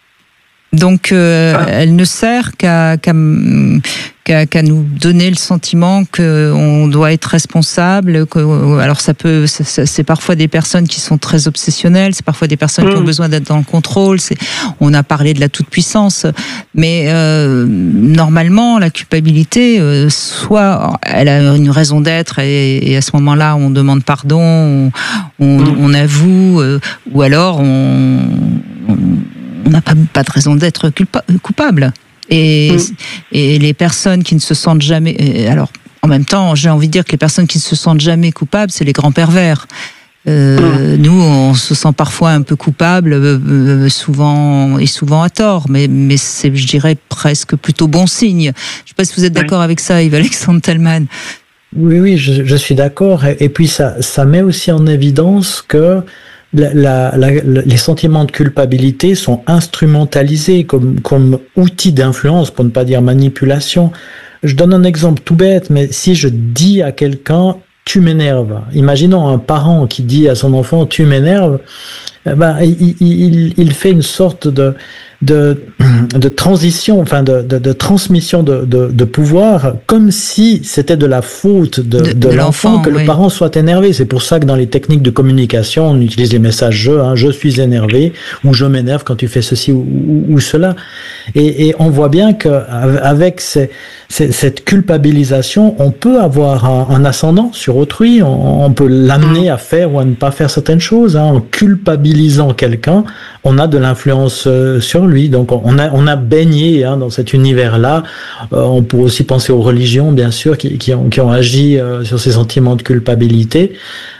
Donc, euh, ah. elle ne sert qu'à, qu'à, qu'à, qu'à nous donner le sentiment qu'on doit être responsable. Que, alors, ça peut, c'est, c'est parfois des personnes qui sont très obsessionnelles, c'est parfois des personnes mmh. qui ont besoin d'être dans le contrôle. C'est, on a parlé de la toute-puissance, mais euh, normalement, la culpabilité, euh, soit elle a une raison d'être et, et à ce moment-là, on demande pardon, on, on, mmh. on avoue, euh, ou alors on, on on n'a pas, pas de raison d'être culpa, coupable. Et, mmh. et les personnes qui ne se sentent jamais... Alors, en même temps, j'ai envie de dire que les personnes qui ne se sentent jamais coupables, c'est les grands pervers. Euh, mmh. Nous, on se sent parfois un peu coupable, euh, souvent et souvent à tort, mais, mais c'est, je dirais, presque plutôt bon signe. Je ne sais pas si vous êtes d'accord oui. avec ça, Yves-Alexandre Tellmann. Oui, oui, je, je suis d'accord. Et, et puis, ça, ça met aussi en évidence que la, la, la, les sentiments de culpabilité sont instrumentalisés comme, comme outil d'influence, pour ne pas dire manipulation. Je donne un exemple tout bête, mais si je dis à quelqu'un tu m'énerves. Imaginons un parent qui dit à son enfant tu m'énerves, eh ben, il, il, il fait une sorte de, de, de transition, enfin de, de, de transmission de, de, de pouvoir, comme si c'était de la faute de, de, de, de l'enfant, l'enfant que oui. le parent soit énervé. C'est pour ça que dans les techniques de communication, on utilise les messages je, hein, je suis énervé, ou je m'énerve quand tu fais ceci ou, ou, ou cela. Et, et on voit bien qu'avec ces, ces, cette culpabilisation, on peut avoir un, un ascendant sur autrui, on, on peut l'amener à faire ou à ne pas faire certaines choses, hein, en culpabilisant quelqu'un, on a de l'influence euh, sur lui. Donc on a on a baigné hein, dans cet univers-là. Euh, on pourrait aussi penser aux religions, bien sûr, qui qui ont qui ont agi euh, sur ces sentiments de culpabilité.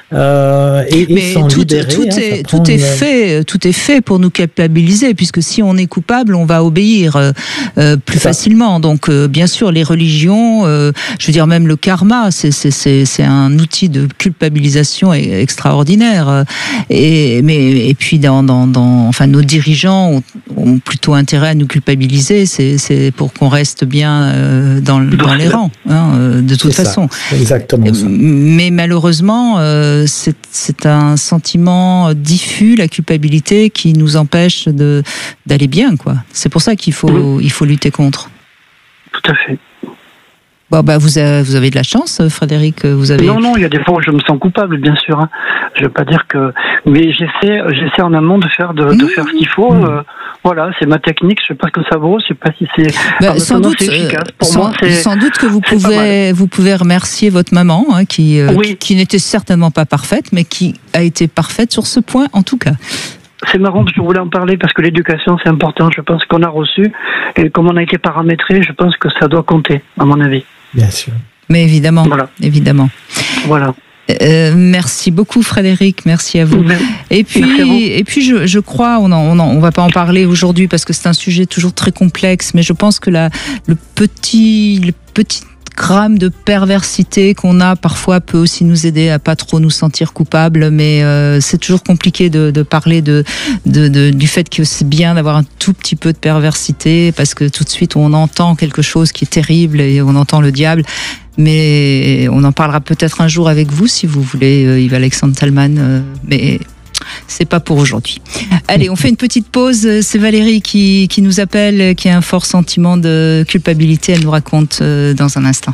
Euh, et, et Mais tout, libérer, tout, hein, est, tout est fait, tout est fait pour nous culpabiliser, puisque si on est coupable, on va obéir euh, plus c'est facilement. Ça. Donc, euh, bien sûr, les religions, euh, je veux dire même le karma, c'est c'est c'est c'est un outil de culpabilisation extraordinaire. Et mais et puis dans dans dans, enfin nos dirigeants ont, ont plutôt intérêt à nous culpabiliser. C'est c'est pour qu'on reste bien euh, dans dans les rangs, hein, de toute c'est façon. Ça. Exactement. Ça. Mais malheureusement. Euh, C'est, c'est un sentiment diffus, la culpabilité, qui nous empêche de, d'aller bien, quoi. C'est pour ça qu'il faut, mmh. il faut lutter contre. Tout à fait. Bon, bah, vous avez, vous avez de la chance, Frédéric. Vous avez... Non, non, il y a des fois où je me sens coupable, bien sûr. Hein. Je veux pas dire que, mais j'essaie, j'essaie en amont de faire, de, de mmh. faire ce qu'il faut. Mmh. Euh, voilà, c'est ma technique. Je sais pas ce que ça vaut. Je sais pas si c'est. Bah, sans doute, c'est efficace. Pour sans, moi, c'est, sans doute que vous pouvez, vous pouvez remercier votre maman, hein, qui, euh, oui. qui, qui n'était certainement pas parfaite, mais qui a été parfaite sur ce point, en tout cas. C'est marrant parce que je voulais en parler parce que l'éducation c'est important. Je pense qu'on a reçu et comme on a été paramétré, je pense que ça doit compter, à mon avis. Bien sûr. Mais évidemment, voilà. évidemment. Voilà. Euh, merci beaucoup Frédéric, merci à vous. Merci. Et puis, et puis je, je crois, on en, on en, on va pas en parler aujourd'hui parce que c'est un sujet toujours très complexe, mais je pense que la, le petit, le petit gramme de perversité qu'on a parfois peut aussi nous aider à pas trop nous sentir coupables, mais euh, c'est toujours compliqué de, de parler de, de, de, du fait que c'est bien d'avoir un tout petit peu de perversité parce que tout de suite on entend quelque chose qui est terrible et on entend le diable. Mais on en parlera peut-être un jour avec vous si vous voulez, euh, Yves-Alexandre Tellmann, euh, mais c'est pas pour aujourd'hui. Allez, on fait une petite pause. C'est Valérie qui, qui nous appelle, qui a un fort sentiment de culpabilité. Elle nous raconte euh, dans un instant.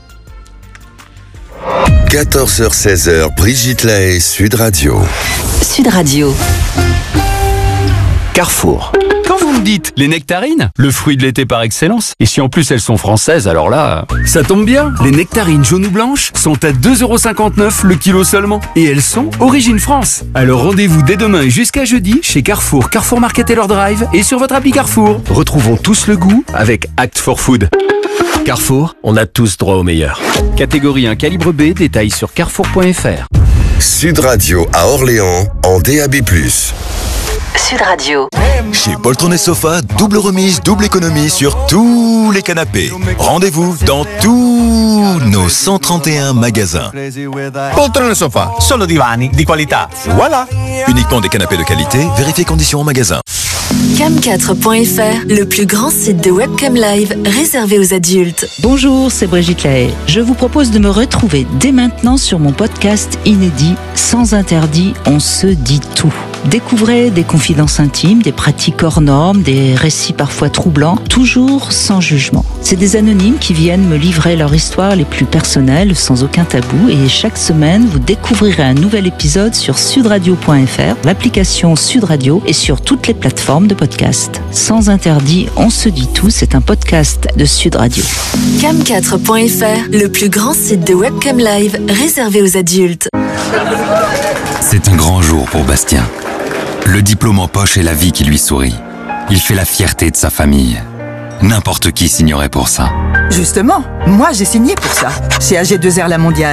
quatorze heures seize, Brigitte Lahaie, Sud Radio. Sud Radio. Carrefour. Quand vous me dites les nectarines, le fruit de l'été par excellence, et si en plus elles sont françaises, alors là, ça tombe bien. Les nectarines jaunes ou blanches sont à deux euros cinquante-neuf le kilo seulement. Et elles sont origine France. Alors rendez-vous dès demain et jusqu'à jeudi chez Carrefour, Carrefour Market et leur drive et sur votre appli Carrefour. Retrouvons tous le goût avec Act for Food. Carrefour, on a tous droit au meilleur. Catégorie un calibre B, détails sur carrefour point f r. Sud Radio à Orléans en D A B plus. Sud Radio. Chez Poltron et Sofa, double remise, double économie sur tous les canapés. Rendez-vous dans tous nos cent trente et un magasins. Poltron et Sofa, solo divani di qualità. Voilà. Uniquement des canapés de qualité, vérifiez conditions en magasin. cam quatre point f r, le plus grand site de webcam live réservé aux adultes. Bonjour, c'est Brigitte Lahaie. Je vous propose de me retrouver dès maintenant sur mon podcast inédit Sans interdit, on se dit tout. Découvrez des confidences intimes, des pratiques hors normes, des récits parfois troublants, toujours sans jugement. C'est des anonymes qui viennent me livrer leur histoire les plus personnelles, sans aucun tabou, et chaque semaine, vous découvrirez un nouvel épisode sur sudradio point f r, l'application Sud Radio et sur toutes les plateformes de podcast. Sans interdit, on se dit tout, c'est un podcast de Sud Radio. cam quatre point f r, le plus grand site de webcam live réservé aux adultes. C'est un grand jour pour Bastien. Le diplôme en poche et la vie qui lui sourit. Il fait la fierté de sa famille. N'importe qui signerait pour ça. Justement, moi j'ai signé pour ça, chez A G deux R La Mondiale.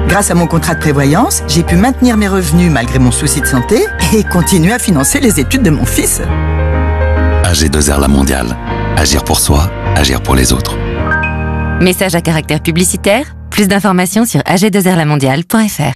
Grâce à mon contrat de prévoyance, j'ai pu maintenir mes revenus malgré mon souci de santé et continuer à financer les études de mon fils. A G deux R La Mondiale. Agir pour soi, agir pour les autres. Message à caractère publicitaire. Plus d'informations sur a g deux r la mondiale point f r.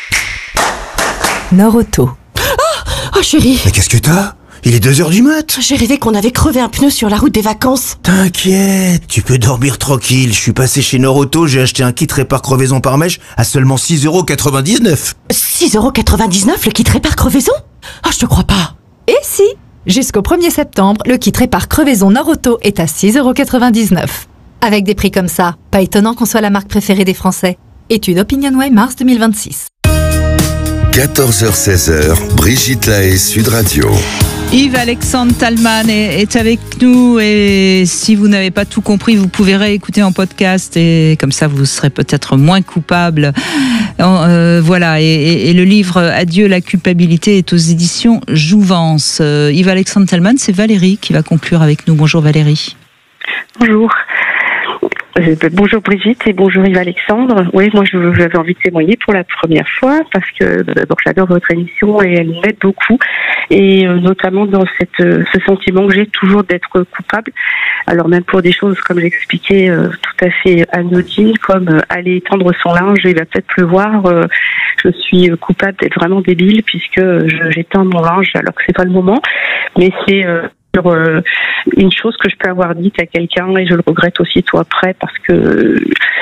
Nord-Auto. Oh, oh chérie. Mais qu'est-ce que t'as ? Il est deux heures du mat. J'ai rêvé qu'on avait crevé un pneu sur la route des vacances. T'inquiète, tu peux dormir tranquille. Je suis passé chez Nord-Auto, j'ai acheté un kit répare crevaison par mèche à seulement six euros quatre-vingt-dix-neuf. six euros quatre-vingt-dix-neuf le kit répare crevaison ? Ah, oh, je te crois pas. Et si ? Jusqu'au premier septembre, le kit répare crevaison Nord-Auto est à six euros quatre-vingt-dix-neuf. Avec des prix comme ça, pas étonnant qu'on soit la marque préférée des Français. Étude OpinionWay mars deux mille vingt-six. quatorze heures seize, Brigitte Lahaie, Sud Radio. Yves-Alexandre Talman est, est avec nous et si vous n'avez pas tout compris, vous pouvez réécouter en podcast et comme ça vous serez peut-être moins coupable. Euh, voilà, et, et, et le livre Adieu la culpabilité est aux éditions Jouvence. Euh, Yves-Alexandre Talman, c'est Valérie qui va conclure avec nous. Bonjour Valérie. Bonjour. Euh, bonjour Brigitte et bonjour Yves-Alexandre. Oui, moi je, j'avais envie de témoigner pour la première fois parce que d'abord j'adore votre émission et elle m'aide beaucoup et euh, notamment dans cette, euh, ce sentiment que j'ai toujours d'être coupable. Alors même pour des choses comme j'expliquais euh, tout à fait anodines comme euh, aller étendre son linge, il va peut-être pleuvoir, euh, je suis coupable d'être vraiment débile puisque je, j'éteins mon linge alors que c'est pas le moment, mais c'est euh, sur euh, une chose que je peux avoir dite à quelqu'un et je le regrette aussitôt après parce que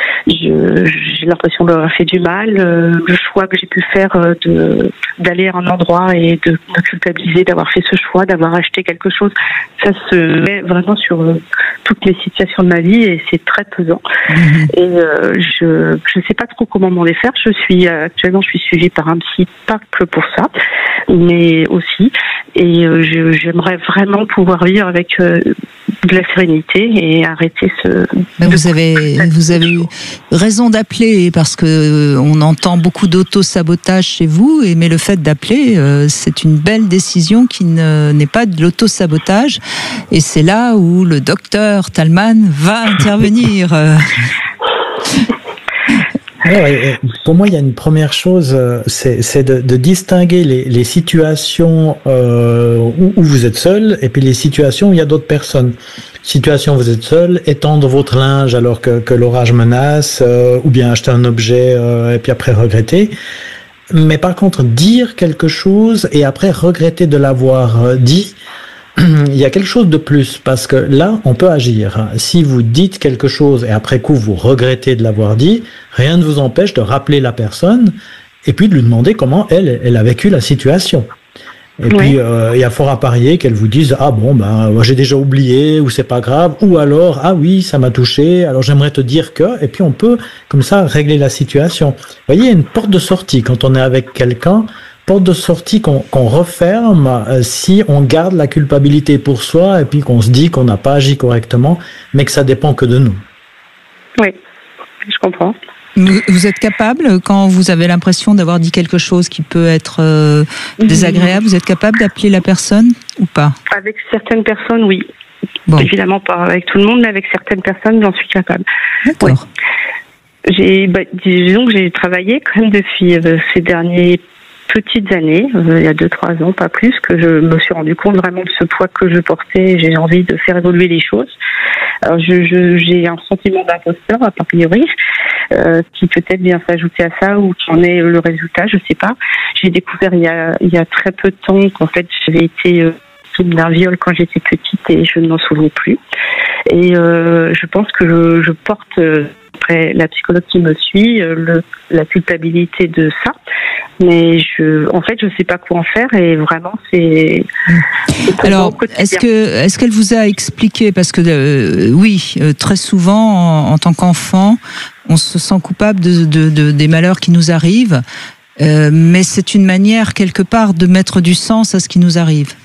je, j'ai l'impression d'avoir fait du mal. Euh, le choix que j'ai pu faire euh, de d'aller à un endroit et de me culpabiliser d'avoir fait ce choix, d'avoir acheté quelque chose, ça se met vraiment sur euh, toutes mes situations de ma vie et c'est très pesant. Mmh. Et euh, je je sais pas trop comment m'en défaire. Je suis actuellement je suis suivie par un psy, pas que pour ça, mais aussi. Et euh, je, j'aimerais vraiment pouvoir vivre avec euh, de la sérénité et arrêter ce. Mais vous avez vous avez eu raison d'appeler parce que euh, on entend beaucoup d'auto-sabotage chez vous et mais le fait d'appeler euh, c'est une belle décision qui ne, n'est pas de l'auto-sabotage et c'est là où le docteur Talman va intervenir. Alors, pour moi, il y a une première chose, c'est, c'est de, de distinguer les, les situations euh, où, où vous êtes seul et puis les situations où il y a d'autres personnes. Situation où vous êtes seul, étendre votre linge alors que, que l'orage menace, euh, ou bien acheter un objet euh, et puis après regretter. Mais par contre, dire quelque chose et après regretter de l'avoir dit, il y a quelque chose de plus, parce que là, on peut agir. Si vous dites quelque chose et après coup, vous regrettez de l'avoir dit, rien ne vous empêche de rappeler la personne et puis de lui demander comment elle, elle a vécu la situation. Et oui. puis, euh, il y a fort à parier qu'elle vous dise « Ah bon, ben, moi j'ai déjà oublié » ou « C'est pas grave » ou alors « Ah oui, ça m'a touché, alors j'aimerais te dire que… » Et puis on peut, comme ça, régler la situation. Vous voyez, il y a une porte de sortie quand on est avec quelqu'un, porte de sortie qu'on, qu'on referme euh, si on garde la culpabilité pour soi et puis qu'on se dit qu'on n'a pas agi correctement, mais que ça dépend que de nous. Oui, je comprends. Vous êtes capable, quand vous avez l'impression d'avoir dit quelque chose qui peut être euh, désagréable, vous êtes capable d'appeler la personne ou pas ? Avec certaines personnes, oui. Bon. Évidemment pas avec tout le monde, mais avec certaines personnes, j'en suis capable. D'accord. Ouais. J'ai, bah, disons que j'ai travaillé quand même depuis euh, ces derniers petites années, euh, il y a deux trois ans, pas plus, que je me suis rendu compte vraiment de ce poids que je portais. J'ai envie de faire évoluer les choses. Alors je, je j'ai un sentiment d'imposteur a priori, euh, qui peut-être vient s'ajouter à ça ou qui en est le résultat, je sais pas. J'ai découvert il y a il y a très peu de temps qu'en fait j'avais été euh, victime d'un viol quand j'étais petite et je ne m'en souviens plus. Et euh, je pense que je, je porte euh, après la psychologue qui me suit euh, le, la culpabilité de ça. Mais je, en fait, je sais pas quoi en faire et vraiment, c'est. c'est Alors, est-ce que, est-ce qu'elle vous a expliqué, parce que euh, oui, euh, très souvent, en, en tant qu'enfant, on se sent coupable de, de, de des malheurs qui nous arrivent, euh, mais c'est une manière quelque part de mettre du sens à ce qui nous arrive.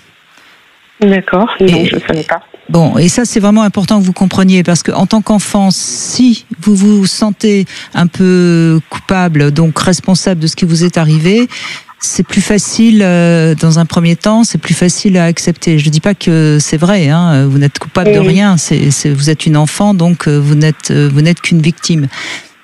D'accord. Non, et, je ne savais pas. Bon, et ça c'est vraiment important que vous compreniez, parce que en tant qu'enfant, si vous vous sentez un peu coupable, donc responsable de ce qui vous est arrivé, c'est plus facile euh, dans un premier temps, c'est plus facile à accepter. Je dis pas que c'est vrai, hein, vous n'êtes coupable oui. de rien, c'est, c'est, vous êtes une enfant, donc vous n'êtes, vous n'êtes qu'une victime.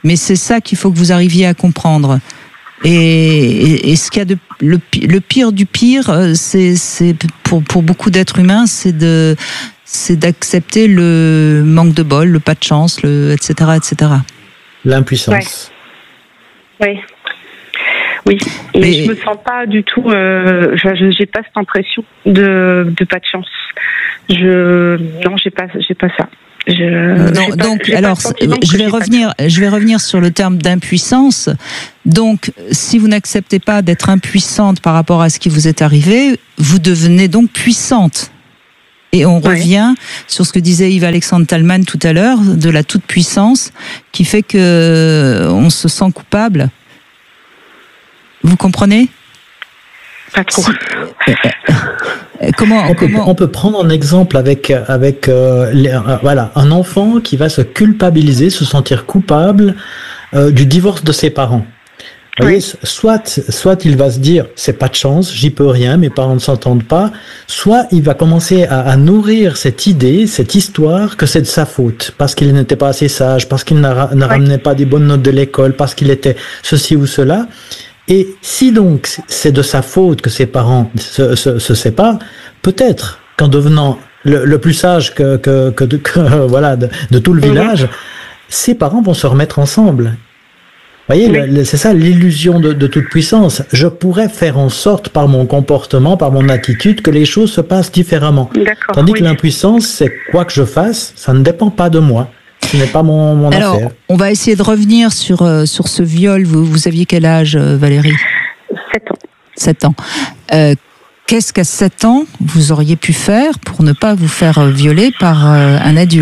Mais c'est ça qu'il faut que vous arriviez à comprendre. Et, et, et ce qu'il y a de le, le pire du pire, c'est, c'est pour pour beaucoup d'êtres humains, c'est de c'est d'accepter le manque de bol, le pas de chance, le et cetera et cetera. L'impuissance. Oui. Oui. Et Mais... je me sens pas du tout. Euh, je, j'ai pas cette impression de de pas de chance. Je non, j'ai pas j'ai pas ça. Je, non, pas, donc, alors, je vais revenir, je vais revenir sur le terme d'impuissance. Donc, si vous n'acceptez pas d'être impuissante par rapport à ce qui vous est arrivé, vous devenez donc puissante. Et on ouais. revient sur ce que disait Yves-Alexandre Talman tout à l'heure, de la toute-puissance, qui fait que on se sent coupable. Vous comprenez ? Pas trop. Comment, on, comment... Peut, on peut prendre un exemple avec avec euh, les, euh, voilà un enfant qui va se culpabiliser, se sentir coupable euh, du divorce de ses parents. Vous voyez, oui. soit soit il va se dire c'est pas de chance, j'y peux rien, mes parents ne s'entendent pas. Soit il va commencer à, à nourrir cette idée, cette histoire que c'est de sa faute parce qu'il n'était pas assez sage, parce qu'il n'a, ne oui. ramenait pas des bonnes notes de l'école, parce qu'il était ceci ou cela. Et si donc c'est de sa faute que ses parents se, se, se séparent, peut-être qu'en devenant le, le plus sage que, que, que, de, que voilà de, de tout le village, ses parents vont se remettre ensemble. Vous voyez, oui. le, c'est ça l'illusion de, de toute puissance. Je pourrais faire en sorte par mon comportement, par mon attitude, que les choses se passent différemment. D'accord, Tandis oui. que l'impuissance, c'est quoi que je fasse, ça ne dépend pas de moi. Ce n'est pas mon, mon Alors, affaire. On va essayer de revenir sur, euh, sur ce viol. Vous, vous aviez quel âge, Valérie ? sept ans. sept ans. Euh, qu'est-ce qu'à sept ans, vous auriez pu faire pour ne pas vous faire violer par euh, un adulte ?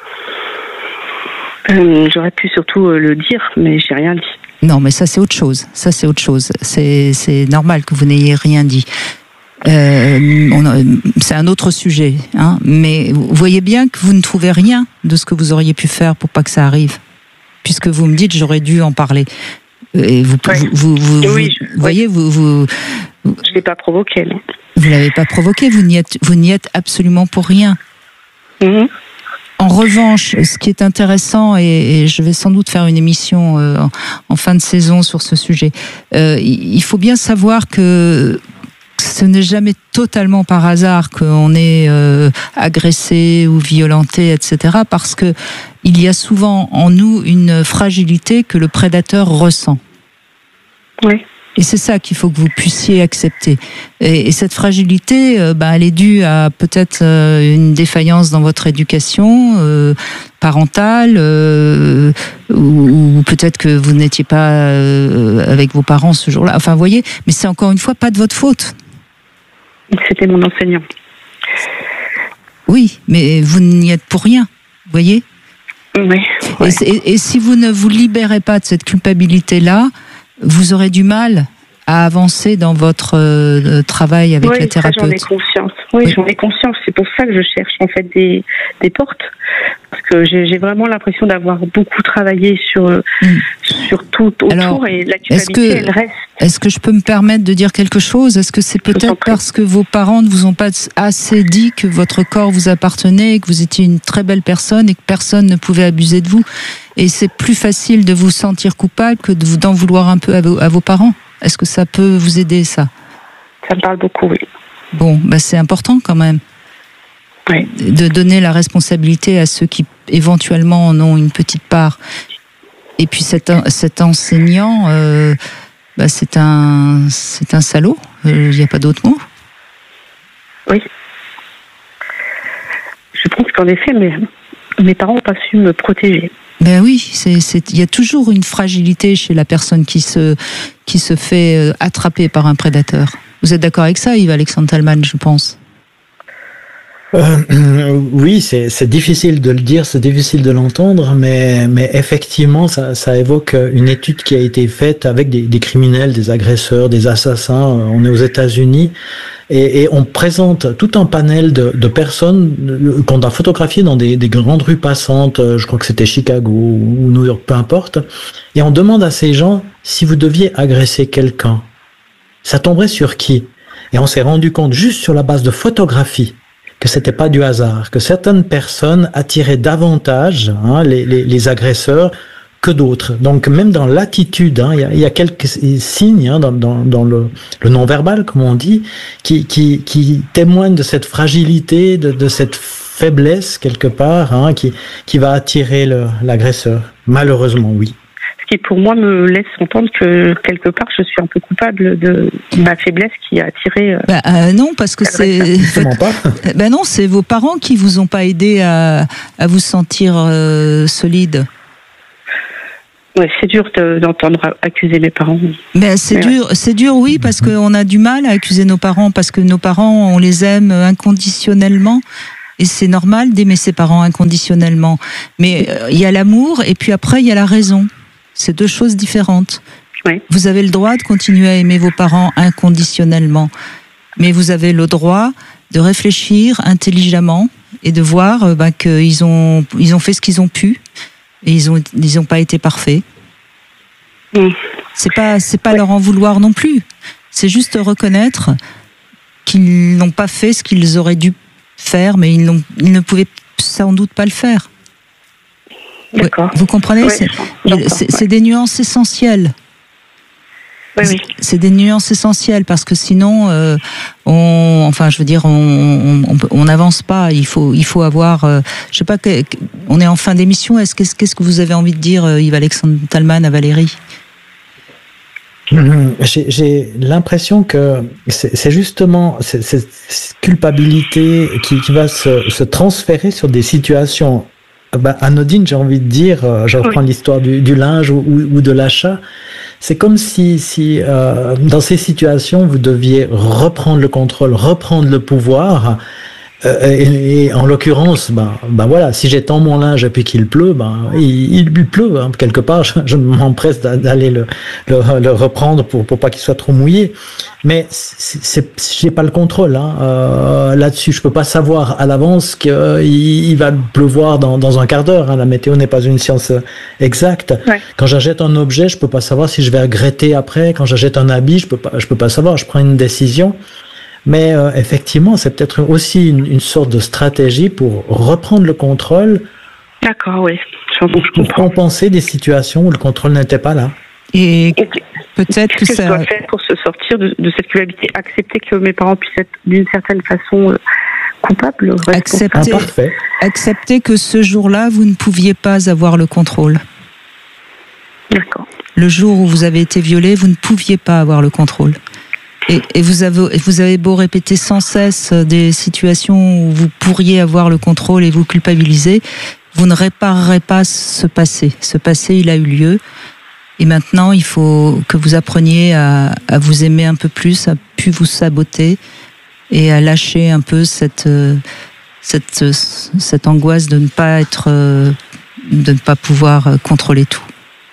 euh, J'aurais pu surtout euh, le dire, mais j'ai rien dit. Non, mais ça, c'est autre chose. Ça, c'est autre chose. C'est, c'est normal que vous n'ayez rien dit. Euh, on a, c'est un autre sujet, hein, mais vous voyez bien que vous ne trouvez rien de ce que vous auriez pu faire pour pas que ça arrive, puisque vous me dites j'aurais dû en parler. Et vous, ouais. vous, vous, vous, oui, vous je, voyez, vous, vous, je l'ai pas provoqué. Non. Vous l'avez pas provoqué. Vous n'y êtes, vous n'y êtes absolument pour rien. Mm-hmm. En revanche, ce qui est intéressant, et, et je vais sans doute faire une émission euh, en, en fin de saison sur ce sujet, euh, il faut bien savoir que ce n'est jamais totalement par hasard qu'on est euh, agressé ou violenté, et cetera, parce que il y a souvent en nous une fragilité que le prédateur ressent. Oui. Et c'est ça qu'il faut que vous puissiez accepter. Et, et cette fragilité, euh, bah, elle est due à peut-être euh, une défaillance dans votre éducation euh, parentale, euh, ou, ou peut-être que vous n'étiez pas euh, avec vos parents ce jour-là. Enfin, vous voyez, mais c'est encore une fois pas de votre faute. C'était mon enseignant. Oui, mais vous n'y êtes pour rien, vous voyez ? Oui. Ouais. Et, et, et si vous ne vous libérez pas de cette culpabilité-là, vous aurez du mal à avancer dans votre euh, travail avec oui, la thérapeute. Ça, j'en ai conscience. Oui, oui, j'en ai conscience. C'est pour ça que je cherche en fait des, des portes. Parce que j'ai, j'ai vraiment l'impression d'avoir beaucoup travaillé sur, mm. sur tout autour. Alors, et la culpabilité, que, elle reste. Est-ce que je peux me permettre de dire quelque chose ? Est-ce que c'est peut-être parce que vos parents ne vous ont pas assez dit que votre corps vous appartenait, que vous étiez une très belle personne et que personne ne pouvait abuser de vous ? Et c'est plus facile de vous sentir coupable que de vous, d'en vouloir un peu à vos, à vos parents ? Est-ce que ça peut vous aider, ça ? Ça me parle beaucoup, oui. Bon, bah c'est important quand même. Oui. De donner la responsabilité à ceux qui éventuellement en ont une petite part. Et puis cet, cet enseignant, euh, bah c'est un, c'est un salaud. Il euh, n'y a pas d'autre mot. Oui. Je pense qu'en effet, mes, mes parents n'ont pas su me protéger. Ben oui, c'est, c'est, il y a toujours une fragilité chez la personne qui se, qui se fait attraper par un prédateur. Vous êtes d'accord avec ça, Yves-Alexandre Talman, je pense ? Euh, oui, c'est, c'est difficile de le dire, c'est difficile de l'entendre, mais, mais effectivement, ça, ça évoque une étude qui a été faite avec des, des criminels, des agresseurs, des assassins. On est aux États-Unis et, et on présente tout un panel de, de personnes qu'on a photographiées dans des, des grandes rues passantes. Je crois que c'était Chicago ou New York, peu importe. Et on demande à ces gens si vous deviez agresser quelqu'un, ça tomberait sur qui ? Et on s'est rendu compte juste sur la base de photographies que c'était pas du hasard, que certaines personnes attiraient davantage hein, les, les, les agresseurs que d'autres. Donc même dans l'attitude, hein, il y, a, il y a quelques signes hein, dans, dans, dans le, le non-verbal, comme on dit, qui, qui, qui témoignent de cette fragilité, de, de cette faiblesse quelque part, hein, qui, qui va attirer le, l'agresseur. Malheureusement, oui. Ce qui, pour moi, me laisse entendre que, quelque part, je suis un peu coupable de ma faiblesse qui a attiré... Euh, bah, euh, non, parce que c'est... pas. bah non, c'est vos parents qui vous ont pas aidé à, à vous sentir euh, solide. Ouais, c'est dur de, d'entendre accuser mes parents. Mais c'est Mais dur, ouais. c'est dur, oui, parce qu'on a du mal à accuser nos parents, parce que nos parents, on les aime inconditionnellement. Et c'est normal d'aimer ses parents inconditionnellement. Mais euh, il y a l'amour, et puis après, il y a la raison. C'est deux choses différentes. Oui. Vous avez le droit de continuer à aimer vos parents inconditionnellement, mais vous avez le droit de réfléchir intelligemment et de voir euh, bah, qu'ils ont, ils ont fait ce qu'ils ont pu et ils ont, ils ont pas été parfaits. Mm. C'est pas, c'est pas ouais. leur en vouloir non plus. C'est juste reconnaître qu'ils n'ont pas fait ce qu'ils auraient dû faire, mais ils, n'ont, ils ne pouvaient sans doute pas le faire. D'accord. Vous comprenez, oui, c'est, c'est, ouais. c'est des nuances essentielles. Oui, oui. C'est des nuances essentielles parce que sinon, euh, on, enfin, je veux dire, on on n'avance pas. Il faut, il faut avoir, euh, je sais pas, que, on est en fin d'émission. Est-ce qu'est-ce, qu'est-ce que vous avez envie de dire, Yves-Alexandre Talman, à Valérie? J'ai, j'ai l'impression que c'est, c'est justement cette, cette culpabilité qui, qui va se, se transférer sur des situations bah, anodines, j'ai envie de dire. Je reprends oui. l'histoire du, du linge ou, ou de l'achat. C'est comme si, si euh, dans ces situations, vous deviez reprendre le contrôle, reprendre le pouvoir. Euh, et, et en l'occurrence, ben, ben voilà, si j'étends mon linge et puis qu'il pleut, ben il, il pleut hein, quelque part. Je, je m'empresse d'aller le, le, le reprendre pour pour pas qu'il soit trop mouillé. Mais c'est, c'est, j'ai pas le contrôle hein, euh, là-dessus. Je peux pas savoir à l'avance qu'il euh, il va pleuvoir dans dans un quart d'heure. Hein. La météo n'est pas une science exacte. Ouais. Quand j'achète un objet, je peux pas savoir si je vais regretter après. Quand j'achète un habit, je peux pas je peux pas savoir. Je prends une décision. Mais euh, effectivement, c'est peut-être aussi une, une sorte de stratégie pour reprendre le contrôle. D'accord, oui. Je, pour, je pour compenser des situations où le contrôle n'était pas là. Et okay. peut-être Qu'est-ce que, que ça... je dois faire pour se sortir de, de cette culpabilité, accepter que mes parents puissent être d'une certaine façon euh, coupables, accepter, parfait. accepter que ce jour-là, vous ne pouviez pas avoir le contrôle. D'accord. Le jour où vous avez été violé, vous ne pouviez pas avoir le contrôle. Et, et vous avez, vous avez beau répéter sans cesse des situations où vous pourriez avoir le contrôle et vous culpabiliser, vous ne réparerez pas ce passé. Ce passé, il a eu lieu. Et maintenant, il faut que vous appreniez à, à vous aimer un peu plus, à plus vous saboter et à lâcher un peu cette, cette, cette angoisse de ne pas être, de ne pas pouvoir contrôler tout.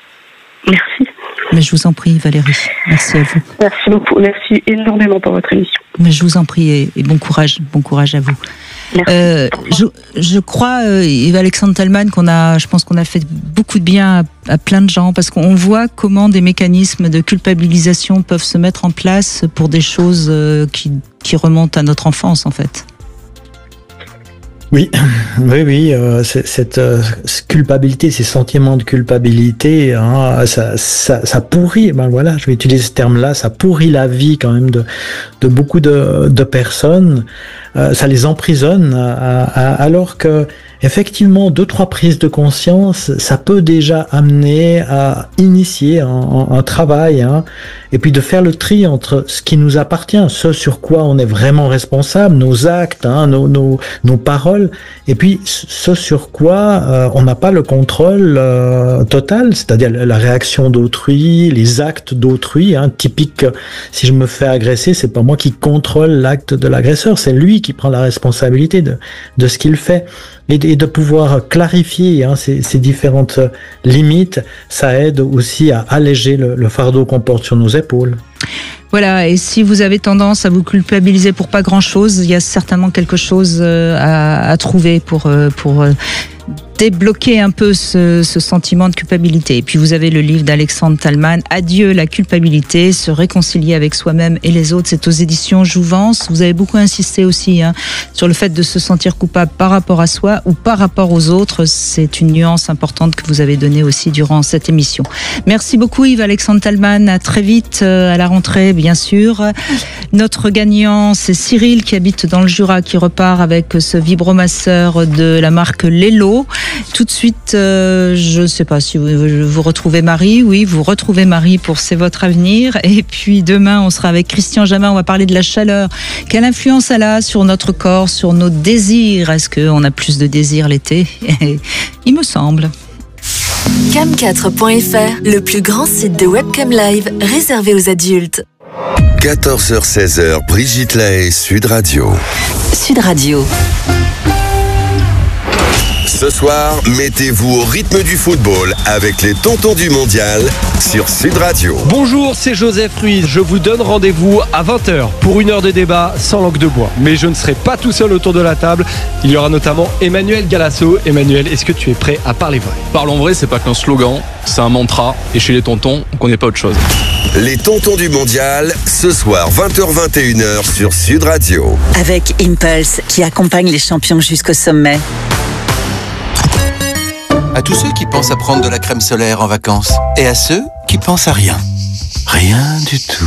Merci. Mais je vous en prie, Valérie. Merci à vous. Merci beaucoup. Merci énormément pour votre émission. Mais je vous en prie et, et bon courage, bon courage à vous. Merci. Euh, je, je crois, euh, Yves-Alexandre Talman, qu'on a, je pense qu'on a fait beaucoup de bien à, à plein de gens parce qu'on voit comment des mécanismes de culpabilisation peuvent se mettre en place pour des choses euh, qui, qui remontent à notre enfance, en fait. Oui, oui, oui, euh, cette euh, culpabilité, ces sentiments de culpabilité, hein, ça, ça, ça pourrit. Ben voilà, je vais utiliser ce terme-là. Ça pourrit la vie quand même de, de beaucoup de, de personnes. Euh, ça les emprisonne, à, à, alors que effectivement, deux trois prises de conscience, ça peut déjà amener à initier un, un, un travail, hein, et puis de faire le tri entre ce qui nous appartient, ce sur quoi on est vraiment responsable, nos actes, hein, nos, nos, nos paroles, et puis ce sur quoi euh, on n'a pas le contrôle euh, total, c'est-à-dire la réaction d'autrui, les actes d'autrui. Hein, typique, si je me fais agresser, c'est pas moi qui contrôle l'acte de l'agresseur, c'est lui qui prend la responsabilité de, de ce qu'il fait. Et de, et de pouvoir clarifier hein, ces, ces différentes limites, ça aide aussi à alléger le, le fardeau qu'on porte sur nos épaules. Voilà, et si vous avez tendance à vous culpabiliser pour pas grand-chose, il y a certainement quelque chose à, à trouver pour, pour débloquer un peu ce, ce sentiment de culpabilité. Et puis vous avez le livre d'Alexandre Talman, Adieu la culpabilité, se réconcilier avec soi-même et les autres. C'est aux éditions Jouvence. Vous avez beaucoup insisté aussi hein, sur le fait de se sentir coupable par rapport à soi ou par rapport aux autres. C'est une nuance importante que vous avez donnée aussi durant cette émission. Merci beaucoup Yves-Alexandre Talman. À très vite à la rentrée, bien sûr. Notre gagnant, c'est Cyril qui habite dans le Jura, qui repart avec ce vibromasseur de la marque Lelo. Tout de suite, euh, je ne sais pas si vous, vous retrouvez Marie. Oui, vous retrouvez Marie pour C'est votre avenir. Et puis demain, on sera avec Christian Jamin. On va parler de la chaleur. Quelle influence elle a sur notre corps, sur nos désirs? Est-ce qu'on a plus de désirs l'été? Il me semble. cam quatre point f r, le plus grand site de webcam live réservé aux adultes. quatorze heures seize, Brigitte Lahaie, Sud Radio. Sud Radio. Ce soir, mettez-vous au rythme du football avec les tontons du mondial sur Sud Radio. Bonjour, c'est Joseph Ruiz. Je vous donne rendez-vous à vingt heures pour une heure de débat sans langue de bois. Mais je ne serai pas tout seul autour de la table. Il y aura notamment Emmanuel Galasso. Emmanuel, est-ce que tu es prêt à parler vrai? Parlons vrai, c'est pas qu'un slogan, c'est un mantra. Et chez les tontons, on connaît pas autre chose. Les tontons du mondial, ce soir vingt heures vingt et une heures sur Sud Radio. Avec Impulse qui accompagne les champions jusqu'au sommet. À tous ceux qui pensent à prendre de la crème solaire en vacances. Et à ceux qui pensent à rien. Rien du tout.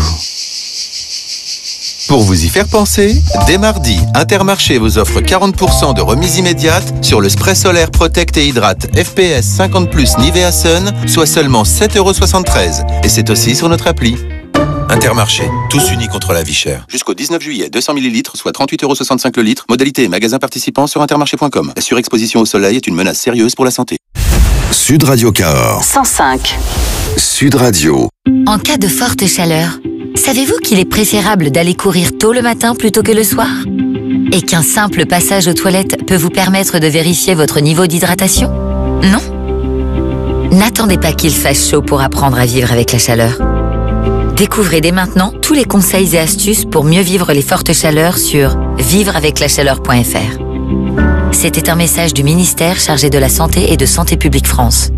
Pour vous y faire penser, dès mardi, Intermarché vous offre quarante pour cent de remise immédiate sur le spray solaire Protect et Hydrate F P S cinquante plus Nivea Sun, soit seulement sept euros soixante-treize. Et c'est aussi sur notre appli. Intermarché, tous unis contre la vie chère. Jusqu'au dix-neuf juillet, deux cents millilitres, soit trente-huit euros soixante-cinq le litre. Modalité et magasin participant sur intermarché point com. La surexposition au soleil est une menace sérieuse pour la santé. Sud Radio Cahors. cent cinq. Sud Radio. En cas de forte chaleur, savez-vous qu'il est préférable d'aller courir tôt le matin plutôt que le soir? Et qu'un simple passage aux toilettes peut vous permettre de vérifier votre niveau d'hydratation? Non? N'attendez pas qu'il fasse chaud pour apprendre à vivre avec la chaleur. Découvrez dès maintenant tous les conseils et astuces pour mieux vivre les fortes chaleurs sur vivre avec la chaleur point f r. C'était un message du ministère chargé de la Santé et de Santé publique France.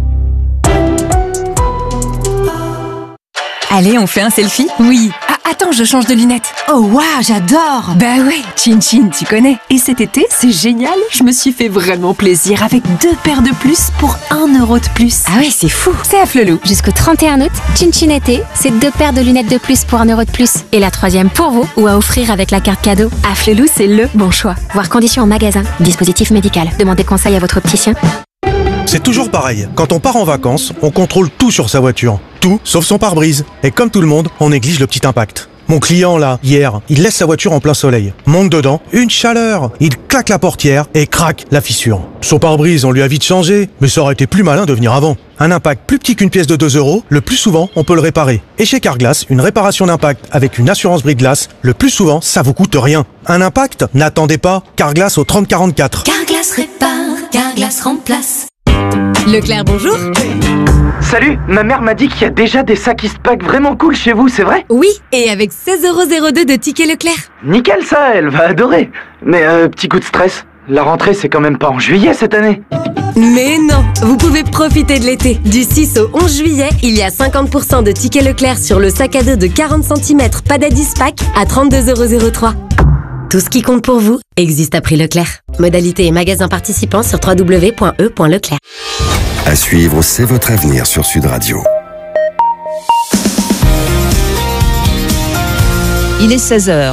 Allez, on fait un selfie? Oui. Ah, attends, je change de lunettes. Oh waouh, j'adore. Bah ouais, Chin Chin, tu connais. Et cet été, c'est génial. Je me suis fait vraiment plaisir avec deux paires de plus pour un euro de plus. Ah ouais, c'est fou. C'est à Flelou. Jusqu'au trente et un août, Chin Chin été, c'est deux paires de lunettes de plus pour un euro de plus. Et la troisième pour vous ou à offrir avec la carte cadeau. À Flelou, c'est le bon choix. Voir conditions en magasin. Dispositif médical. Demandez conseil à votre opticien. C'est toujours pareil. Quand on part en vacances, on contrôle tout sur sa voiture. Tout, sauf son pare-brise. Et comme tout le monde, on néglige le petit impact. Mon client, là, hier, il laisse sa voiture en plein soleil. Monte dedans, une chaleur. Il claque la portière et craque la fissure. Son pare-brise, on lui a vite changé, mais ça aurait été plus malin de venir avant. Un impact plus petit qu'une pièce de deux euros, le plus souvent, on peut le réparer. Et chez Carglass, une réparation d'impact avec une assurance brise-glace, le plus souvent, ça vous coûte rien. Un impact? N'attendez pas. Carglass au trente quarante-quatre. Carglass répare, Carglass remplace. Leclerc, bonjour. Salut, ma mère m'a dit qu'il y a déjà des sacs Eastpak vraiment cool chez vous, c'est vrai? Oui, et avec seize euros zéro deux de tickets Leclerc. Nickel ça, elle va adorer. Mais euh, petit coup de stress, la rentrée c'est quand même pas en juillet cette année. Mais non, vous pouvez profiter de l'été. Du six au onze juillet, il y a cinquante pour cent de tickets Leclerc sur le sac à dos de quarante centimètres Padad Eastpak à trente-deux euros zéro trois. Tout ce qui compte pour vous existe à prix Leclerc. Modalité et magasin participants sur w w w point e point leclerc. À suivre, c'est votre avenir sur Sud Radio. Il est seize heures.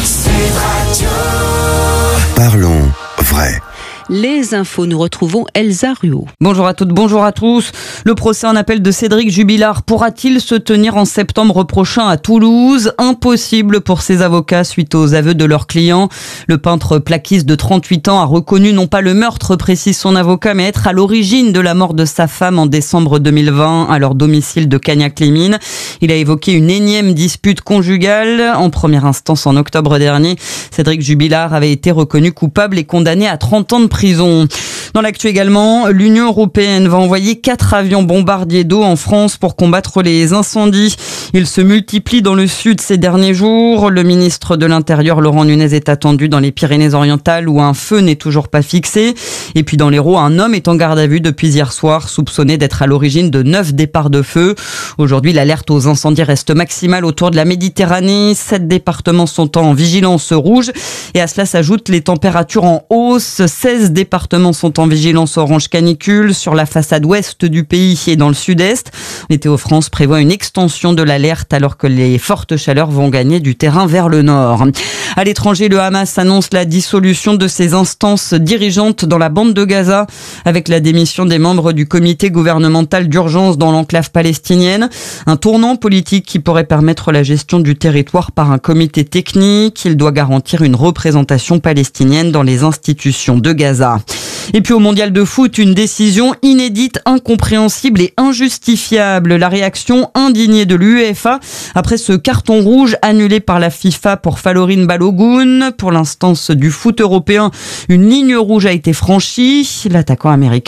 Parlons vrai. Les infos, nous retrouvons Elsa Ruot. Bonjour à toutes, bonjour à tous. Le procès en appel de Cédric Jubilard pourra-t-il se tenir en septembre prochain à Toulouse? Impossible pour ses avocats suite aux aveux de leurs clients. Le peintre plaquiste de trente-huit ans a reconnu non pas le meurtre, précise son avocat, mais être à l'origine de la mort de sa femme en décembre deux mille vingt à leur domicile de Cagnac-les-Mines. Il a évoqué une énième dispute conjugale. En première instance en octobre dernier, Cédric Jubilard avait été reconnu coupable et condamné à trente ans de prison prison. Dans l'actu également, l'Union européenne va envoyer quatre avions bombardiers d'eau en France pour combattre les incendies. Ils se multiplient dans le sud ces derniers jours. Le ministre de l'Intérieur, Laurent Nunez, est attendu dans les Pyrénées-Orientales où un feu n'est toujours pas fixé. Et puis dans l'Hérault, un homme est en garde à vue depuis hier soir, soupçonné d'être à l'origine de neuf départs de feu. Aujourd'hui, l'alerte aux incendies reste maximale autour de la Méditerranée. Sept départements sont en vigilance rouge. Et à cela s'ajoutent les températures en hausse. seize départements sont en vigilance orange canicule sur la façade ouest du pays et dans le sud-est. Météo France prévoit une extension de l'alerte alors que les fortes chaleurs vont gagner du terrain vers le nord. À l'étranger, le Hamas annonce la dissolution de ses instances dirigeantes dans la bande de Gaza avec la démission des membres du comité gouvernemental d'urgence dans l'enclave palestinienne. Un tournant politique qui pourrait permettre la gestion du territoire par un comité technique. Il doit garantir une représentation palestinienne dans les institutions de Gaza. Et puis au mondial de foot, une décision inédite, incompréhensible et injustifiable. La réaction indignée de l'UEFA après ce carton rouge annulé par la FIFA pour Falorin Balogun. Pour l'instance du foot européen, une ligne rouge a été franchie. L'attaquant américain